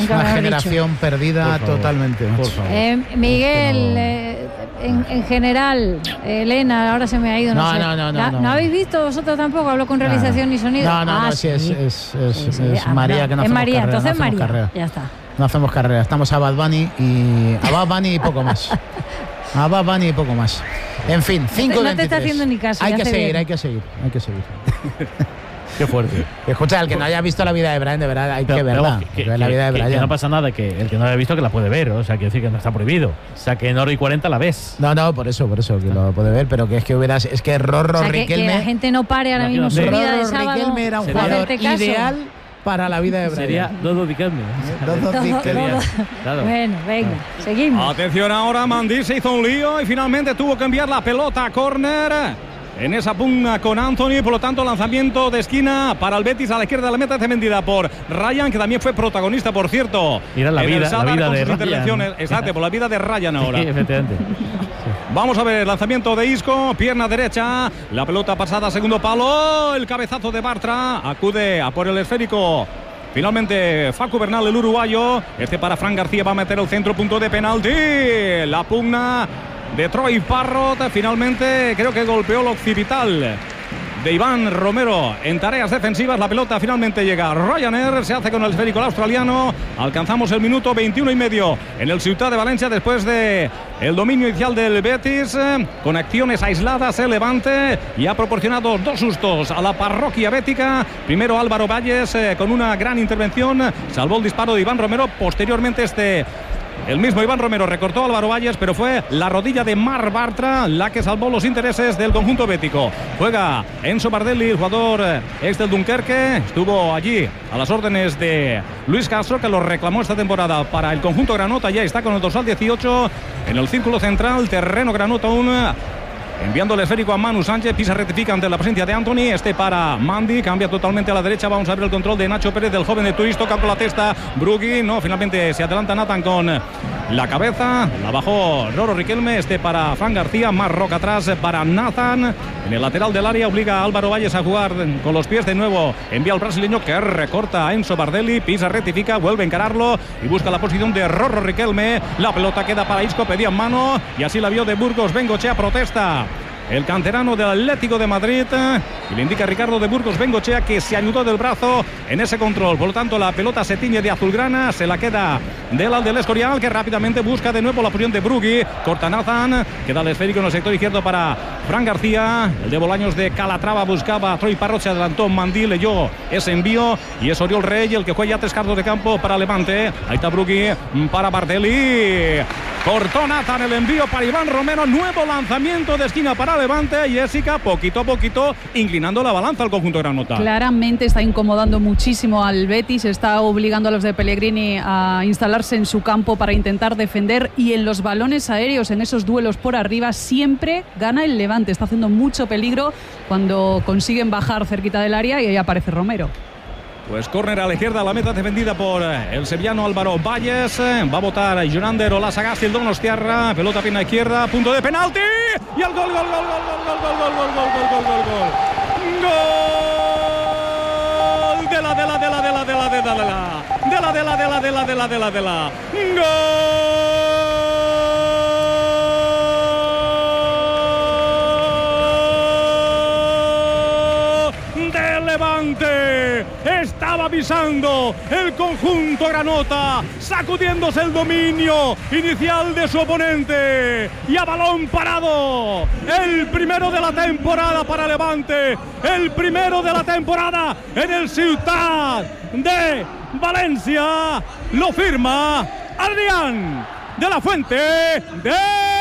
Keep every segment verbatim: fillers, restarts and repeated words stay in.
Nunca una mejor generación dicho. perdida totalmente. Por favor. Eh, Miguel, eh, en, en general, Elena, ahora se me ha ido. No, No, sé. no, no, no, ¿La- no. ¿No habéis visto vosotros tampoco? Hablo con realización y sonido. No, no, Ah, no, sí, es, es, es, Sí, sí. es Ah, María no, que no es hacemos María, carrera. entonces no hacemos María. carrera. Ya está. No hacemos carrera, estamos a Bad Bunny y a Bad Bunny y poco más. A Bad Bunny y poco más. En fin, cinco no te está haciendo ni caso, Hay ya que hace seguir, bien. hay que seguir, hay que seguir. Qué fuerte. Escucha, el que no haya visto la vida de Brian, de verdad, hay Pero, que pero, verla. que, que que- ver la vida de que- Brian. que no pasa nada, que el que no haya visto que la puede ver, ¿o? O sea, quiere decir que no está prohibido. O sea, que en hora y cuarenta la ves. No, no, por eso, por eso, que lo puede ver, pero que es que hubieras, es que Rorro O sea, que, que Riquelme, la gente no pare ahora mismo su Imagínate. vida de Rorro sábado. Riquelme era un Sería- jugador hacerte caso. ideal para la vida de Brian. Sería Dodo Riquelme. Dodo Todo- Riquelme. todo. Claro. Bueno, venga, seguimos. Atención ahora, Mandí se hizo un lío y finalmente tuvo que enviar la pelota a córner. En esa pugna con Anthony, por lo tanto, lanzamiento de esquina para el Betis a la izquierda de la meta, defendida por Ryan, que también fue protagonista, por cierto. Mira la en el vida- la Sadar vida con de sus Ryan. intervenciones. Exacto, por la vida de Ryan ahora. Sí, efectivamente. Vamos a ver el lanzamiento de Isco, pierna derecha, la pelota pasada, segundo palo, el cabezazo de Bartra, acude a por el esférico. Finalmente, Facu Bernal, el uruguayo. Este para Fran García, va a meter el centro, punto de penalti. La pugna de Troy Parrot. Finalmente, creo que golpeó el occipital de Iván Romero en tareas defensivas. La pelota finalmente llega a Ryanair, se hace con el esférico el australiano. Alcanzamos el minuto veintiuno y medio en el Ciutat de Valencia después de el dominio inicial del Betis, eh, con acciones aisladas el Levante, y ha proporcionado dos sustos a la parroquia bética. Primero Álvaro Valles eh, con una gran intervención, salvó el disparo de Iván Romero. Posteriormente este El mismo Iván Romero recortó a Álvaro Valles, pero fue la rodilla de Marc Bartra la que salvó los intereses del conjunto bético. Juega Enzo Bardelli, el jugador ex del Dunkerque. Estuvo allí a las órdenes de Luis Castro, que lo reclamó esta temporada para el conjunto granota. Ya está con el dorsal dieciocho en el círculo central, terreno granota aún. Enviando el esférico a Manu Sánchez, Pisa rectifica ante la presencia de Anthony. Este para Mandy, cambia totalmente a la derecha. Vamos a ver el control de Nacho Pérez, del joven de Turís, toca con la testa Brugui. No, finalmente se adelanta Nathan con la cabeza. La bajó Roro Riquelme. Este para Fran García, más roca atrás para Nathan. En el lateral del área obliga a Álvaro Valles a jugar con los pies de nuevo. Envía al brasileño que recorta a Enzo Bardelli. Pisa rectifica, vuelve a encararlo y busca la posición de Roro Riquelme. La pelota queda para Isco, pedía en mano y así la vio de Burgos. Bengochea protesta. El canterano del Atlético de Madrid, y le indica a Ricardo de Burgos Bengochea que se ayudó del brazo en ese control. Por lo tanto, la pelota se tiñe de azulgrana, se la queda del Aldel Escorial, que rápidamente busca de nuevo la posición de Brugui. Corta Nathan, queda el esférico en el sector izquierdo para Fran García. El de Bolaños de Calatrava buscaba a Troy Parrot, se adelantó Mandí, leyó ese envío y es Oriol Rey el que juega ya tres cardos de campo para Levante. Ahí está Brugui para Bardelli. Cortó Nathan el envío para Iván Romero. Nuevo lanzamiento de esquina para Levante. Jessica, poquito a poquito, inclinando la balanza al conjunto granota. Claramente está incomodando muchísimo al Betis. Está obligando a los de Pellegrini a instalarse en su campo para intentar defender. Y en los balones aéreos, en esos duelos por arriba, siempre gana el Levante. Está haciendo mucho peligro cuando consiguen bajar cerquita del área y ahí aparece Romero. Pues córner a la izquierda, la meta defendida por el sevillano Álvaro Valles. Va a votar Jonander Olasagassi, el Donostiarra. Pelota pierna izquierda, punto de penalti. Y el gol, gol, gol, gol, gol, gol, gol, gol, gol, gol, gol, gol, gol. Gol de la, de la, de la, de la, de la, de la, de la, de la, de la, de la, de la, de la, de la, de la, de la. Gol. Levante, estaba avisando el conjunto granota, sacudiéndose el dominio inicial de su oponente y a balón parado, el primero de la temporada para Levante, el primero de la temporada en el Ciutat de Valencia, lo firma Adrián de la Fuente de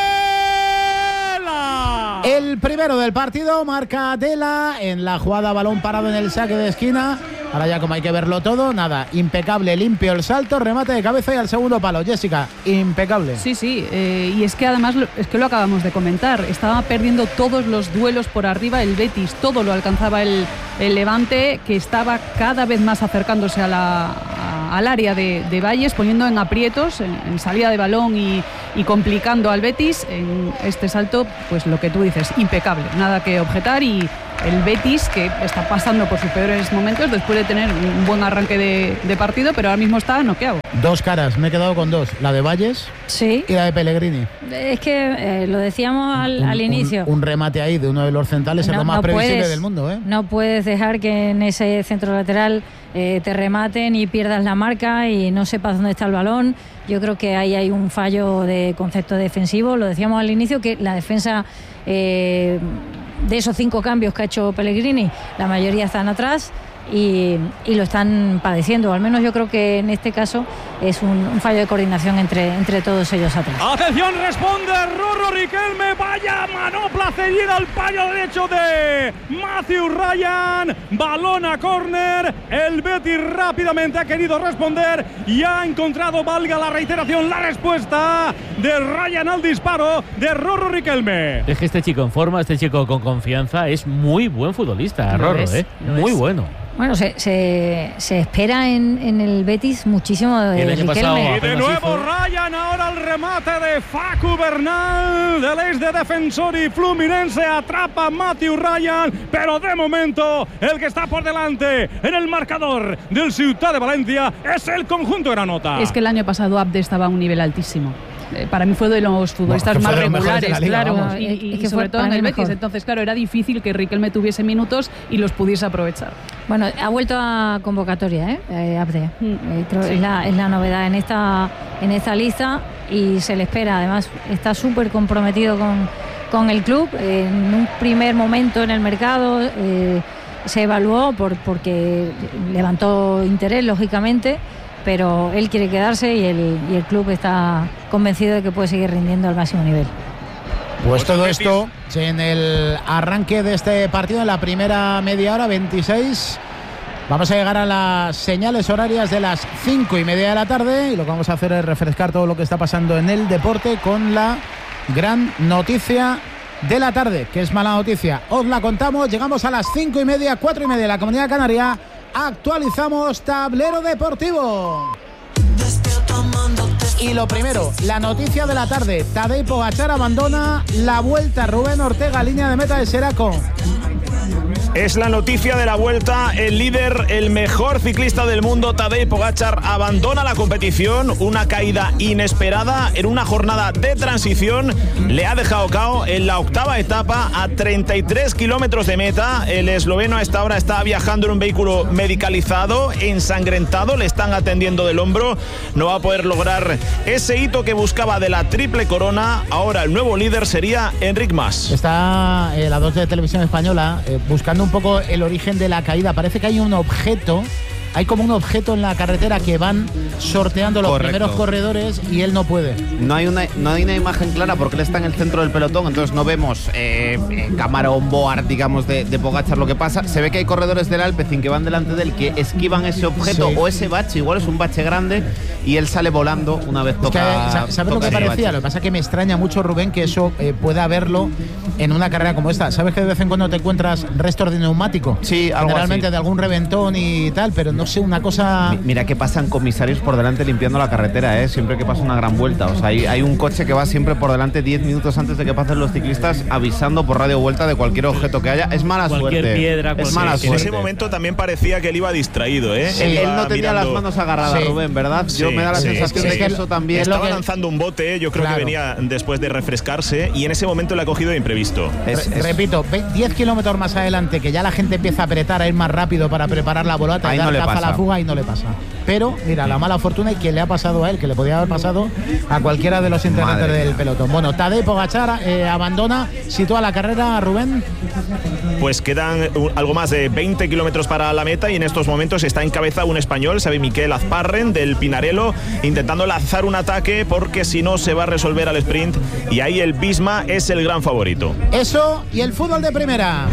El primero del partido, marca Dela en la jugada, balón parado en el saque de esquina. Ahora ya como hay que verlo todo, nada, impecable, limpio el salto, remate de cabeza y al segundo palo. Jessica, impecable. Sí, sí, eh, y es que además, lo, es que lo acabamos de comentar, estaba perdiendo todos los duelos por arriba el Betis, todo lo alcanzaba el, el Levante, que estaba cada vez más acercándose a la, a, al área de, de Valles, poniendo en aprietos, en, en salida de balón y, y complicando al Betis. En este salto, pues lo que tú dices, impecable, nada que objetar y el Betis, que está pasando por sus peores momentos después de tener un buen arranque de, de partido, pero ahora mismo está noqueado. Dos caras, me he quedado con dos, la de Valles sí. y la de Pellegrini. Es que eh, lo decíamos al, un, al inicio. Un, un remate ahí de uno de los centrales no, es lo más no previsible puedes, del mundo. ¿eh? No puedes dejar que en ese centro lateral eh, te rematen y pierdas la marca y no sepas dónde está el balón. Yo creo que ahí hay un fallo de concepto defensivo. Lo decíamos al inicio, que la defensa eh, de esos cinco cambios que ha hecho Pellegrini, la mayoría están atrás y, y lo están padeciendo. Al menos yo creo que en este caso es un, un fallo de coordinación entre, entre todos ellos atrás. Atención, responde Rorro Riquelme. Vaya manopla cedida al paño derecho de Matthew Ryan. Balón a córner. El Betis rápidamente ha querido responder y ha encontrado, valga la reiteración, la respuesta de Ryan al disparo de Rorro Riquelme. Es que este chico en forma, este chico con confianza, es muy buen futbolista, Lo Rorro, es, ¿eh? lo Muy es. bueno. Bueno, se, se, se espera en, en el Betis muchísimo de El año pasado, Riquelme. Y de nuevo Ryan, ahora el remate de Facu Bernal del ex de Defensor y Fluminense. Atrapa a Matthew Ryan, pero de momento el que está por delante en el marcador del Ciutat de Valencia es el conjunto granota. Es que el año pasado Abde estaba a un nivel altísimo. Eh, para mí fue de los futbolistas Bueno, más fue de los mejores de regulares, la liga, claro, vamos. y, y Es que sobre fue todo en para el mí Betis. mejor. Entonces, claro, era difícil que Riquelme tuviese minutos y los pudiese aprovechar. Bueno, ha vuelto a convocatoria, ¿eh? eh Abde. Mm. Eh, creo que es la, es la novedad en esta, en esta lista y se le espera. Además, está súper comprometido con, con el club. Eh, en un primer momento en el mercado eh, se evaluó por, porque levantó interés, lógicamente, pero él quiere quedarse y el, y el club está convencido de que puede seguir rindiendo al máximo nivel. Pues todo esto en el arranque de este partido, en la primera media hora, veintiséis. Vamos a llegar a las señales horarias de las cinco y media de la tarde y lo que vamos a hacer es refrescar todo lo que está pasando en el deporte con la gran noticia de la tarde, que es mala noticia. Os la contamos, llegamos a las cinco y media, cuatro y media de la Comunidad Canaria. Actualizamos tablero deportivo. Y lo primero, la noticia de la tarde. Tadej Pogačar abandona la Vuelta. Rubén Ortega, línea de meta de Seraco. Es la noticia de la Vuelta. El líder, el mejor ciclista del mundo, Tadej Pogačar, abandona la competición. Una caída inesperada en una jornada de transición. Le ha dejado cao en la octava etapa a treinta y tres kilómetros de meta. El esloveno a esta hora está viajando en un vehículo medicalizado, ensangrentado. Le están atendiendo del hombro. No va a poder lograr ese hito que buscaba de la triple corona. Ahora el nuevo líder sería Enric Mas. Está eh, la dos de Televisión Española eh, buscando un poco el origen de la caída. Parece que hay un objeto, hay como un objeto en la carretera que van sorteando los Correcto. primeros corredores y él no puede. No hay una no hay una imagen clara porque él está en el centro del pelotón, entonces no vemos eh, eh, cámara on board, digamos, de, de Pogačar lo que pasa. Se ve que hay corredores del Alpecin que van delante de él, que esquivan ese objeto Sí. o ese bache, igual es un bache grande, y él sale volando una vez Es que, toca. sa- ¿Sabes lo toca que ese parecía? bache. Lo que pasa es que me extraña mucho, Rubén, que eso eh, pueda haberlo en una carrera como esta. ¿Sabes que de vez en cuando te encuentras restos de neumático? Sí, algo Generalmente así. de algún reventón y tal, pero no sé, una cosa... Mi- Mira que pasan comisarios por delante limpiando la carretera, ¿eh? Siempre que pasa una gran vuelta. O sea, hay, hay un coche que va siempre por delante diez minutos antes de que pasen los ciclistas, avisando por radio vuelta de cualquier objeto que haya. Es mala Cualquier suerte. piedra, es cualquier- mala En En suerte. ese momento también parecía que él iba distraído, ¿eh? Él, Él él iba no tenía las mirando- manos agarradas, Sí. Rubén, ¿verdad? Yo Sí, me da la sí, sensación sí. de que Es que eso también es lo Estaba que- lanzando un bote, yo creo Claro. que venía después de refrescarse y en ese momento le ha cogido de imprevisto. es, Re- es- Repito, ve- diez kilómetros más adelante, que ya la gente empieza a apretar, a ir más rápido para preparar la volata Ahí y dar no le caza a pasa. la fuga y no le pasa. Pero, mira, la mala fortuna y que le ha pasado a él, que le podía haber pasado a cualquiera de los integrantes Madre del mía. pelotón. Bueno, Tadej Pogačar eh, abandona, sitúa la carrera, Rubén. Pues quedan un- algo más de veinte kilómetros para la meta y en estos momentos está en cabeza un español, Xavi Miquel Azparren del Pinarello, intentando lanzar un ataque porque si no se va a resolver al sprint y ahí el Bisma es el gran favorito. Eso y el fútbol de primera,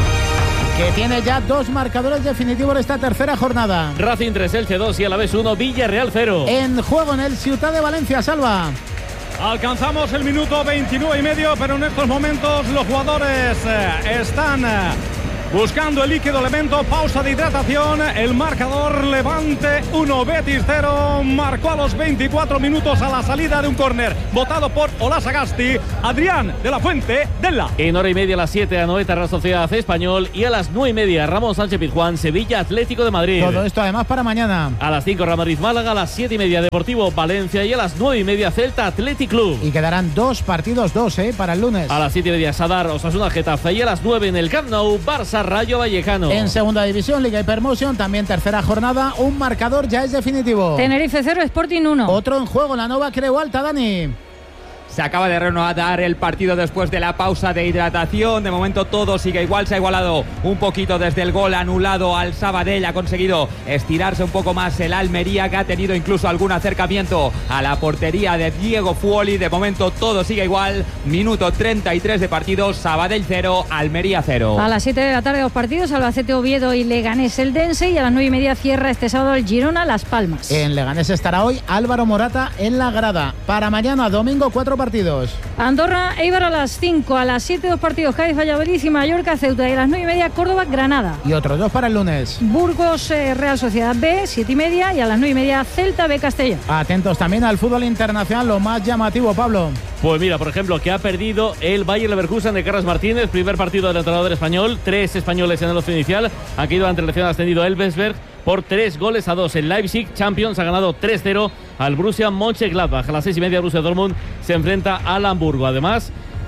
que tiene ya dos marcadores definitivos de esta tercera jornada. Racing tres, Elche dos y a la vez uno, Villarreal cero. En juego en el Ciutat de Valencia, Salva. Alcanzamos el minuto veintinueve y medio, pero en estos momentos los jugadores eh, están eh, buscando el líquido elemento, pausa de hidratación, el marcador Levante uno, Betis cero, marcó a los veinticuatro minutos a la salida de un córner, votado por Olasagasti, Adrián de la Fuente, Della. En hora y media a las siete, Anoeta Real Sociedad Español, y a las nueve y media, Ramón Sánchez Pizjuán, Sevilla Atlético de Madrid. Todo esto además para mañana. A las cinco, Real Madrid Málaga, a las siete y media, Deportivo Valencia, y a las nueve y media, Celta Athletic Club. Y quedarán dos partidos, dos, ¿eh? Para el lunes. A las siete y media, Sadar Osasuna Getafe, y a las nueve en el Camp Nou, Barça Rayo Vallecano. En segunda división, Liga Hypermotion, también tercera jornada, un marcador ya es definitivo. Tenerife cero, Sporting uno. Otro en juego, la Nova Creu Alta, Dani. Se acaba de reanudar el partido después de la pausa de hidratación. De momento todo sigue igual. Se ha igualado un poquito desde el gol anulado al Sabadell. Ha conseguido estirarse un poco más el Almería, que ha tenido incluso algún acercamiento a la portería de Diego Fuoli. De momento todo sigue igual. Minuto treinta y tres de partido. Sabadell cero, Almería cero. A las siete de la tarde dos partidos. Albacete Oviedo y Leganés Eldense. Y a las nueve y media cierra este sábado el Girona Las Palmas. En Leganés estará hoy Álvaro Morata en la grada. Para mañana domingo cuatro partidos. Andorra, Eibar a las cinco, a las siete dos partidos, Cádiz, Valladolid y Mallorca, Ceuta, y a las nueve y media Córdoba, Granada. Y otros dos para el lunes. Burgos, eh, Real Sociedad B, siete y media, y a las nueve y media Celta B, Castellón. Atentos también al fútbol internacional, lo más llamativo, Pablo. Pues mira, por ejemplo, que ha perdido el Bayer Leverkusen de Carlos Martínez, primer partido del entrenador español, tres españoles en el once inicial, han caído ante el recién ascendido Elversberg por tres goles a dos. El Leipzig Champions ha ganado tres cero al Borussia Mönchengladbach. A las seis y media, Borussia Dortmund se enfrenta al Hamburgo. Además,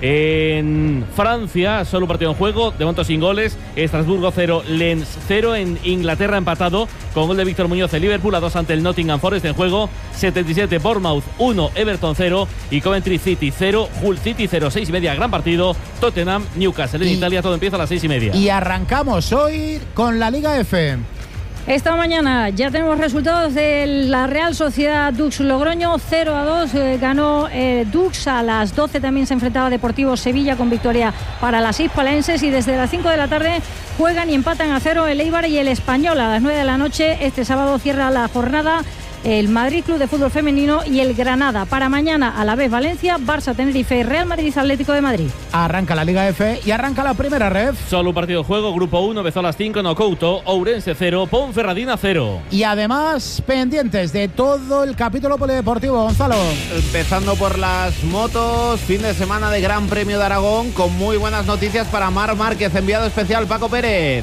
en Francia, solo un partido en juego, de momento sin goles. Estrasburgo cero, Lens cero. En Inglaterra empatado con gol de Víctor Muñoz. El Liverpool a dos ante el Nottingham Forest. En juego setenta y siete, Bournemouth uno, Everton cero. Y Coventry City cero, Hull City cero. seis y media, gran partido. Tottenham, Newcastle en y, Italia. Todo empieza a las seis y media. Y arrancamos hoy con la Liga F. Esta mañana ya tenemos resultados de la Real Sociedad Dux Logroño, cero a dos, eh, ganó eh, Dux. A las doce también se enfrentaba Deportivo Sevilla con victoria para las hispalenses, y desde las cinco de la tarde juegan y empatan a cero el Eibar y el Español. A las nueve de la noche este sábado cierra la jornada el Madrid Club de Fútbol Femenino y el Granada. Para mañana a la vez Valencia, Barça, Tenerife, Real Madrid, Atlético de Madrid. Arranca la Liga F y arranca la primera red. Solo un partido de juego, Grupo uno, empezó a las cinco, Nocouto, Ourense cero, Ponferradina cero. Y además pendientes de todo el capítulo polideportivo, Gonzalo. Empezando por las motos, fin de semana de Gran Premio de Aragón, con muy buenas noticias para Marc Márquez, enviado especial Paco Pérez.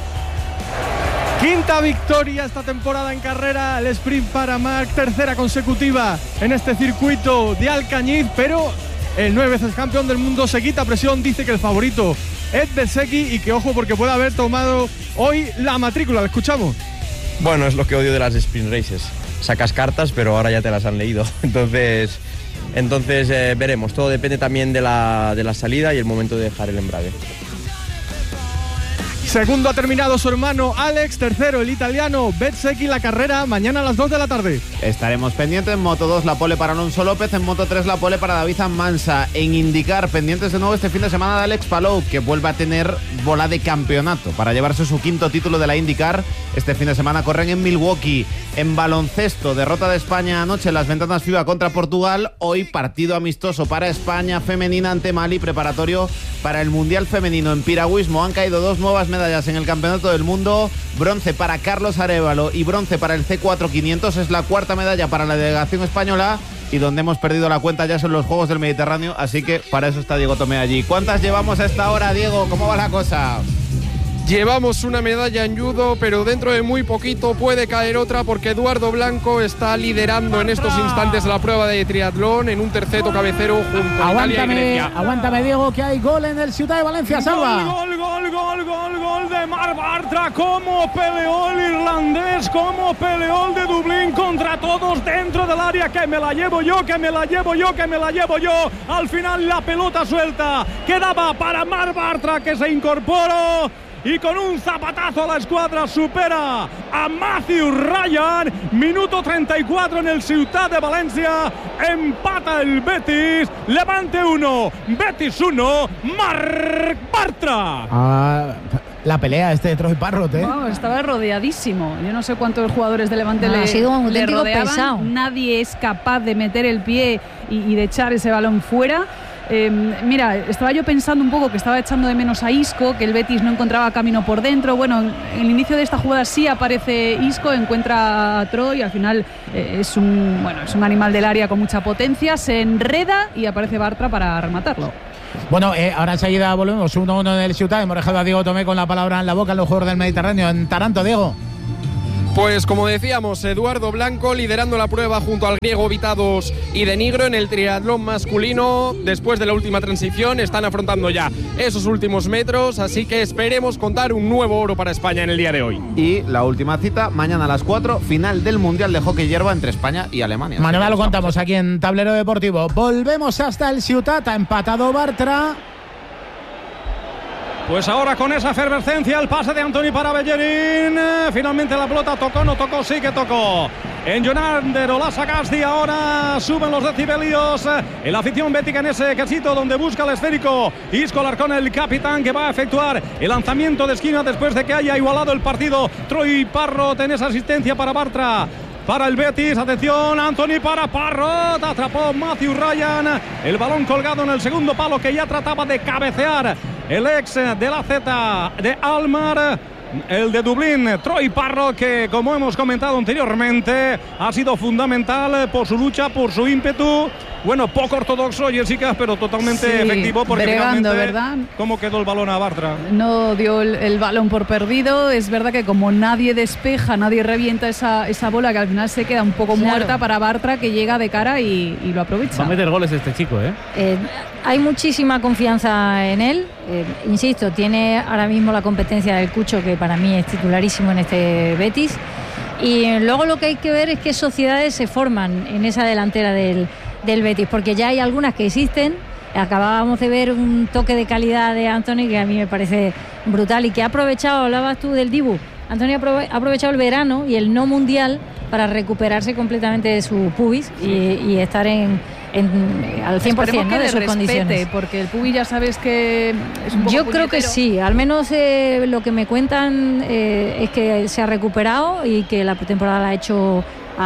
Quinta victoria esta temporada en carrera, el sprint para Marc, tercera consecutiva en este circuito de Alcañiz, pero el nueve veces campeón del mundo se quita presión, dice que el favorito es Bezzecchi y que ojo porque puede haber tomado hoy la matrícula. ¿Lo escuchamos? Bueno, es lo que odio de las sprint races. Sacas cartas, pero ahora ya te las han leído. Entonces, entonces eh, veremos. Todo depende también de la, de la salida y el momento de dejar el embrague. Segundo ha terminado su hermano Alex, tercero el italiano Bezzecchi. La carrera mañana a las dos de la tarde. Estaremos pendientes en Moto dos, la pole para Alonso López, en Moto tres la pole para David Mansa. En IndyCar, pendientes de nuevo este fin de semana de Alex Palou, que vuelve a tener bola de campeonato para llevarse su quinto título de la IndyCar. Este fin de semana corren en Milwaukee. En baloncesto, derrota de España anoche en las ventanas FIBA contra Portugal. Hoy partido amistoso para España femenina ante Mali, preparatorio para el Mundial Femenino. En piragüismo han caído dos nuevas medallas en el Campeonato del Mundo. Bronce para Carlos Arévalo y bronce para el C cuatro quinientos. Es la cuarta medalla para la delegación española, y donde hemos perdido la cuenta ya son los Juegos del Mediterráneo, así que para eso está Diego Tomé allí. ¿Cuántas llevamos a esta hora, Diego? ¿Cómo va la cosa? Llevamos una medalla en judo, pero dentro de muy poquito puede caer otra, porque Eduardo Blanco está liderando en estos instantes la prueba de triatlón en un terceto cabecero junto a Italia y Grecia. Aguántame, Diego, que hay gol en el Ciudad de Valencia, Salva. Gol, gol, gol, gol, gol de Marc Bartra. Cómo peleó el irlandés, cómo peleó el de Dublín contra todos dentro del área. Que me la llevo yo, que me la llevo yo, que me la llevo yo. Al final la pelota suelta quedaba para Marc Bartra, que se incorporó y con un zapatazo a la escuadra supera a Matthew Ryan. Minuto treinta y cuatro en el Ciutat de Valencia. Empata el Betis. Levante uno, Betis uno. Marc Bartra. Ah, la pelea este de Troy Parrot, ¿eh? No, estaba rodeadísimo. Yo no sé cuántos jugadores de Levante no, le, ha sido un le rodeaban. Pesado. Nadie es capaz de meter el pie y, y de echar ese balón fuera. Eh, mira, estaba yo pensando un poco que estaba echando de menos a Isco, que el Betis no encontraba camino por dentro. Bueno, en el inicio de esta jugada sí aparece Isco, encuentra a Troy, al final eh, es un bueno, es un animal del área con mucha potencia, se enreda y aparece Bartra para rematarlo. Bueno, eh, ahora enseguida volvemos uno uno en el Ciutat. Hemos dejado a Diego Tomé con la palabra en la boca en los Juegos del Mediterráneo. En Taranto, Diego. Pues como decíamos, Eduardo Blanco liderando la prueba junto al griego Vitados y de Nigro en el triatlón masculino. Después de la última transición están afrontando ya esos últimos metros, así que esperemos contar un nuevo oro para España en el día de hoy. Y la última cita, mañana a las cuatro, final del Mundial de Hockey Hierba entre España y Alemania. Mañana lo contamos aquí en Tablero Deportivo. Volvemos hasta el Ciutat, ha empatado Bartra. Pues ahora con esa efervescencia el pase de Antoni para Bellerín. Finalmente la pelota tocó, no tocó, sí que tocó. En Jonander Olasagasti ahora suben los decibelios en la afición bética en ese quesito donde busca el esférico. Isco Larcón, el capitán, que va a efectuar el lanzamiento de esquina después de que haya igualado el partido. Troy Parrot en esa asistencia para Bartra. Para el Betis, atención, Antoni para Parrot, atrapó Matthew Ryan, el balón colgado en el segundo palo que ya trataba de cabecear el ex de la Z de Almar, el de Dublín, Troy Parrot, que como hemos comentado anteriormente ha sido fundamental por su lucha, por su ímpetu. Bueno, poco ortodoxo, Jessica, pero totalmente sí, efectivo, porque bregando, realmente, ¿verdad? ¿Cómo quedó el balón a Bartra? No dio el, el balón por perdido. Es verdad que como nadie despeja, nadie revienta esa, esa bola, que al final se queda un poco claro. muerta para Bartra, que llega de cara y, y lo aprovecha. Va a meter goles este chico, ¿eh? eh hay muchísima confianza en él. Eh, insisto, tiene ahora mismo la competencia del Cucho, que para mí es titularísimo en este Betis. Y luego lo que hay que ver es qué sociedades se forman en esa delantera del del Betis, porque ya hay algunas que existen. Acabábamos de ver un toque de calidad de Antoni que a mí me parece brutal y que ha aprovechado, hablabas tú del Dibu, Antoni ha aprovechado el verano y el no mundial para recuperarse completamente de su pubis y, y estar en, en al cien por ciento, ¿no?, de sus respete, condiciones. Porque el pubis ya sabes que es un poco Yo creo que sí, al menos eh, lo que me cuentan eh, es que se ha recuperado y que la pretemporada la ha hecho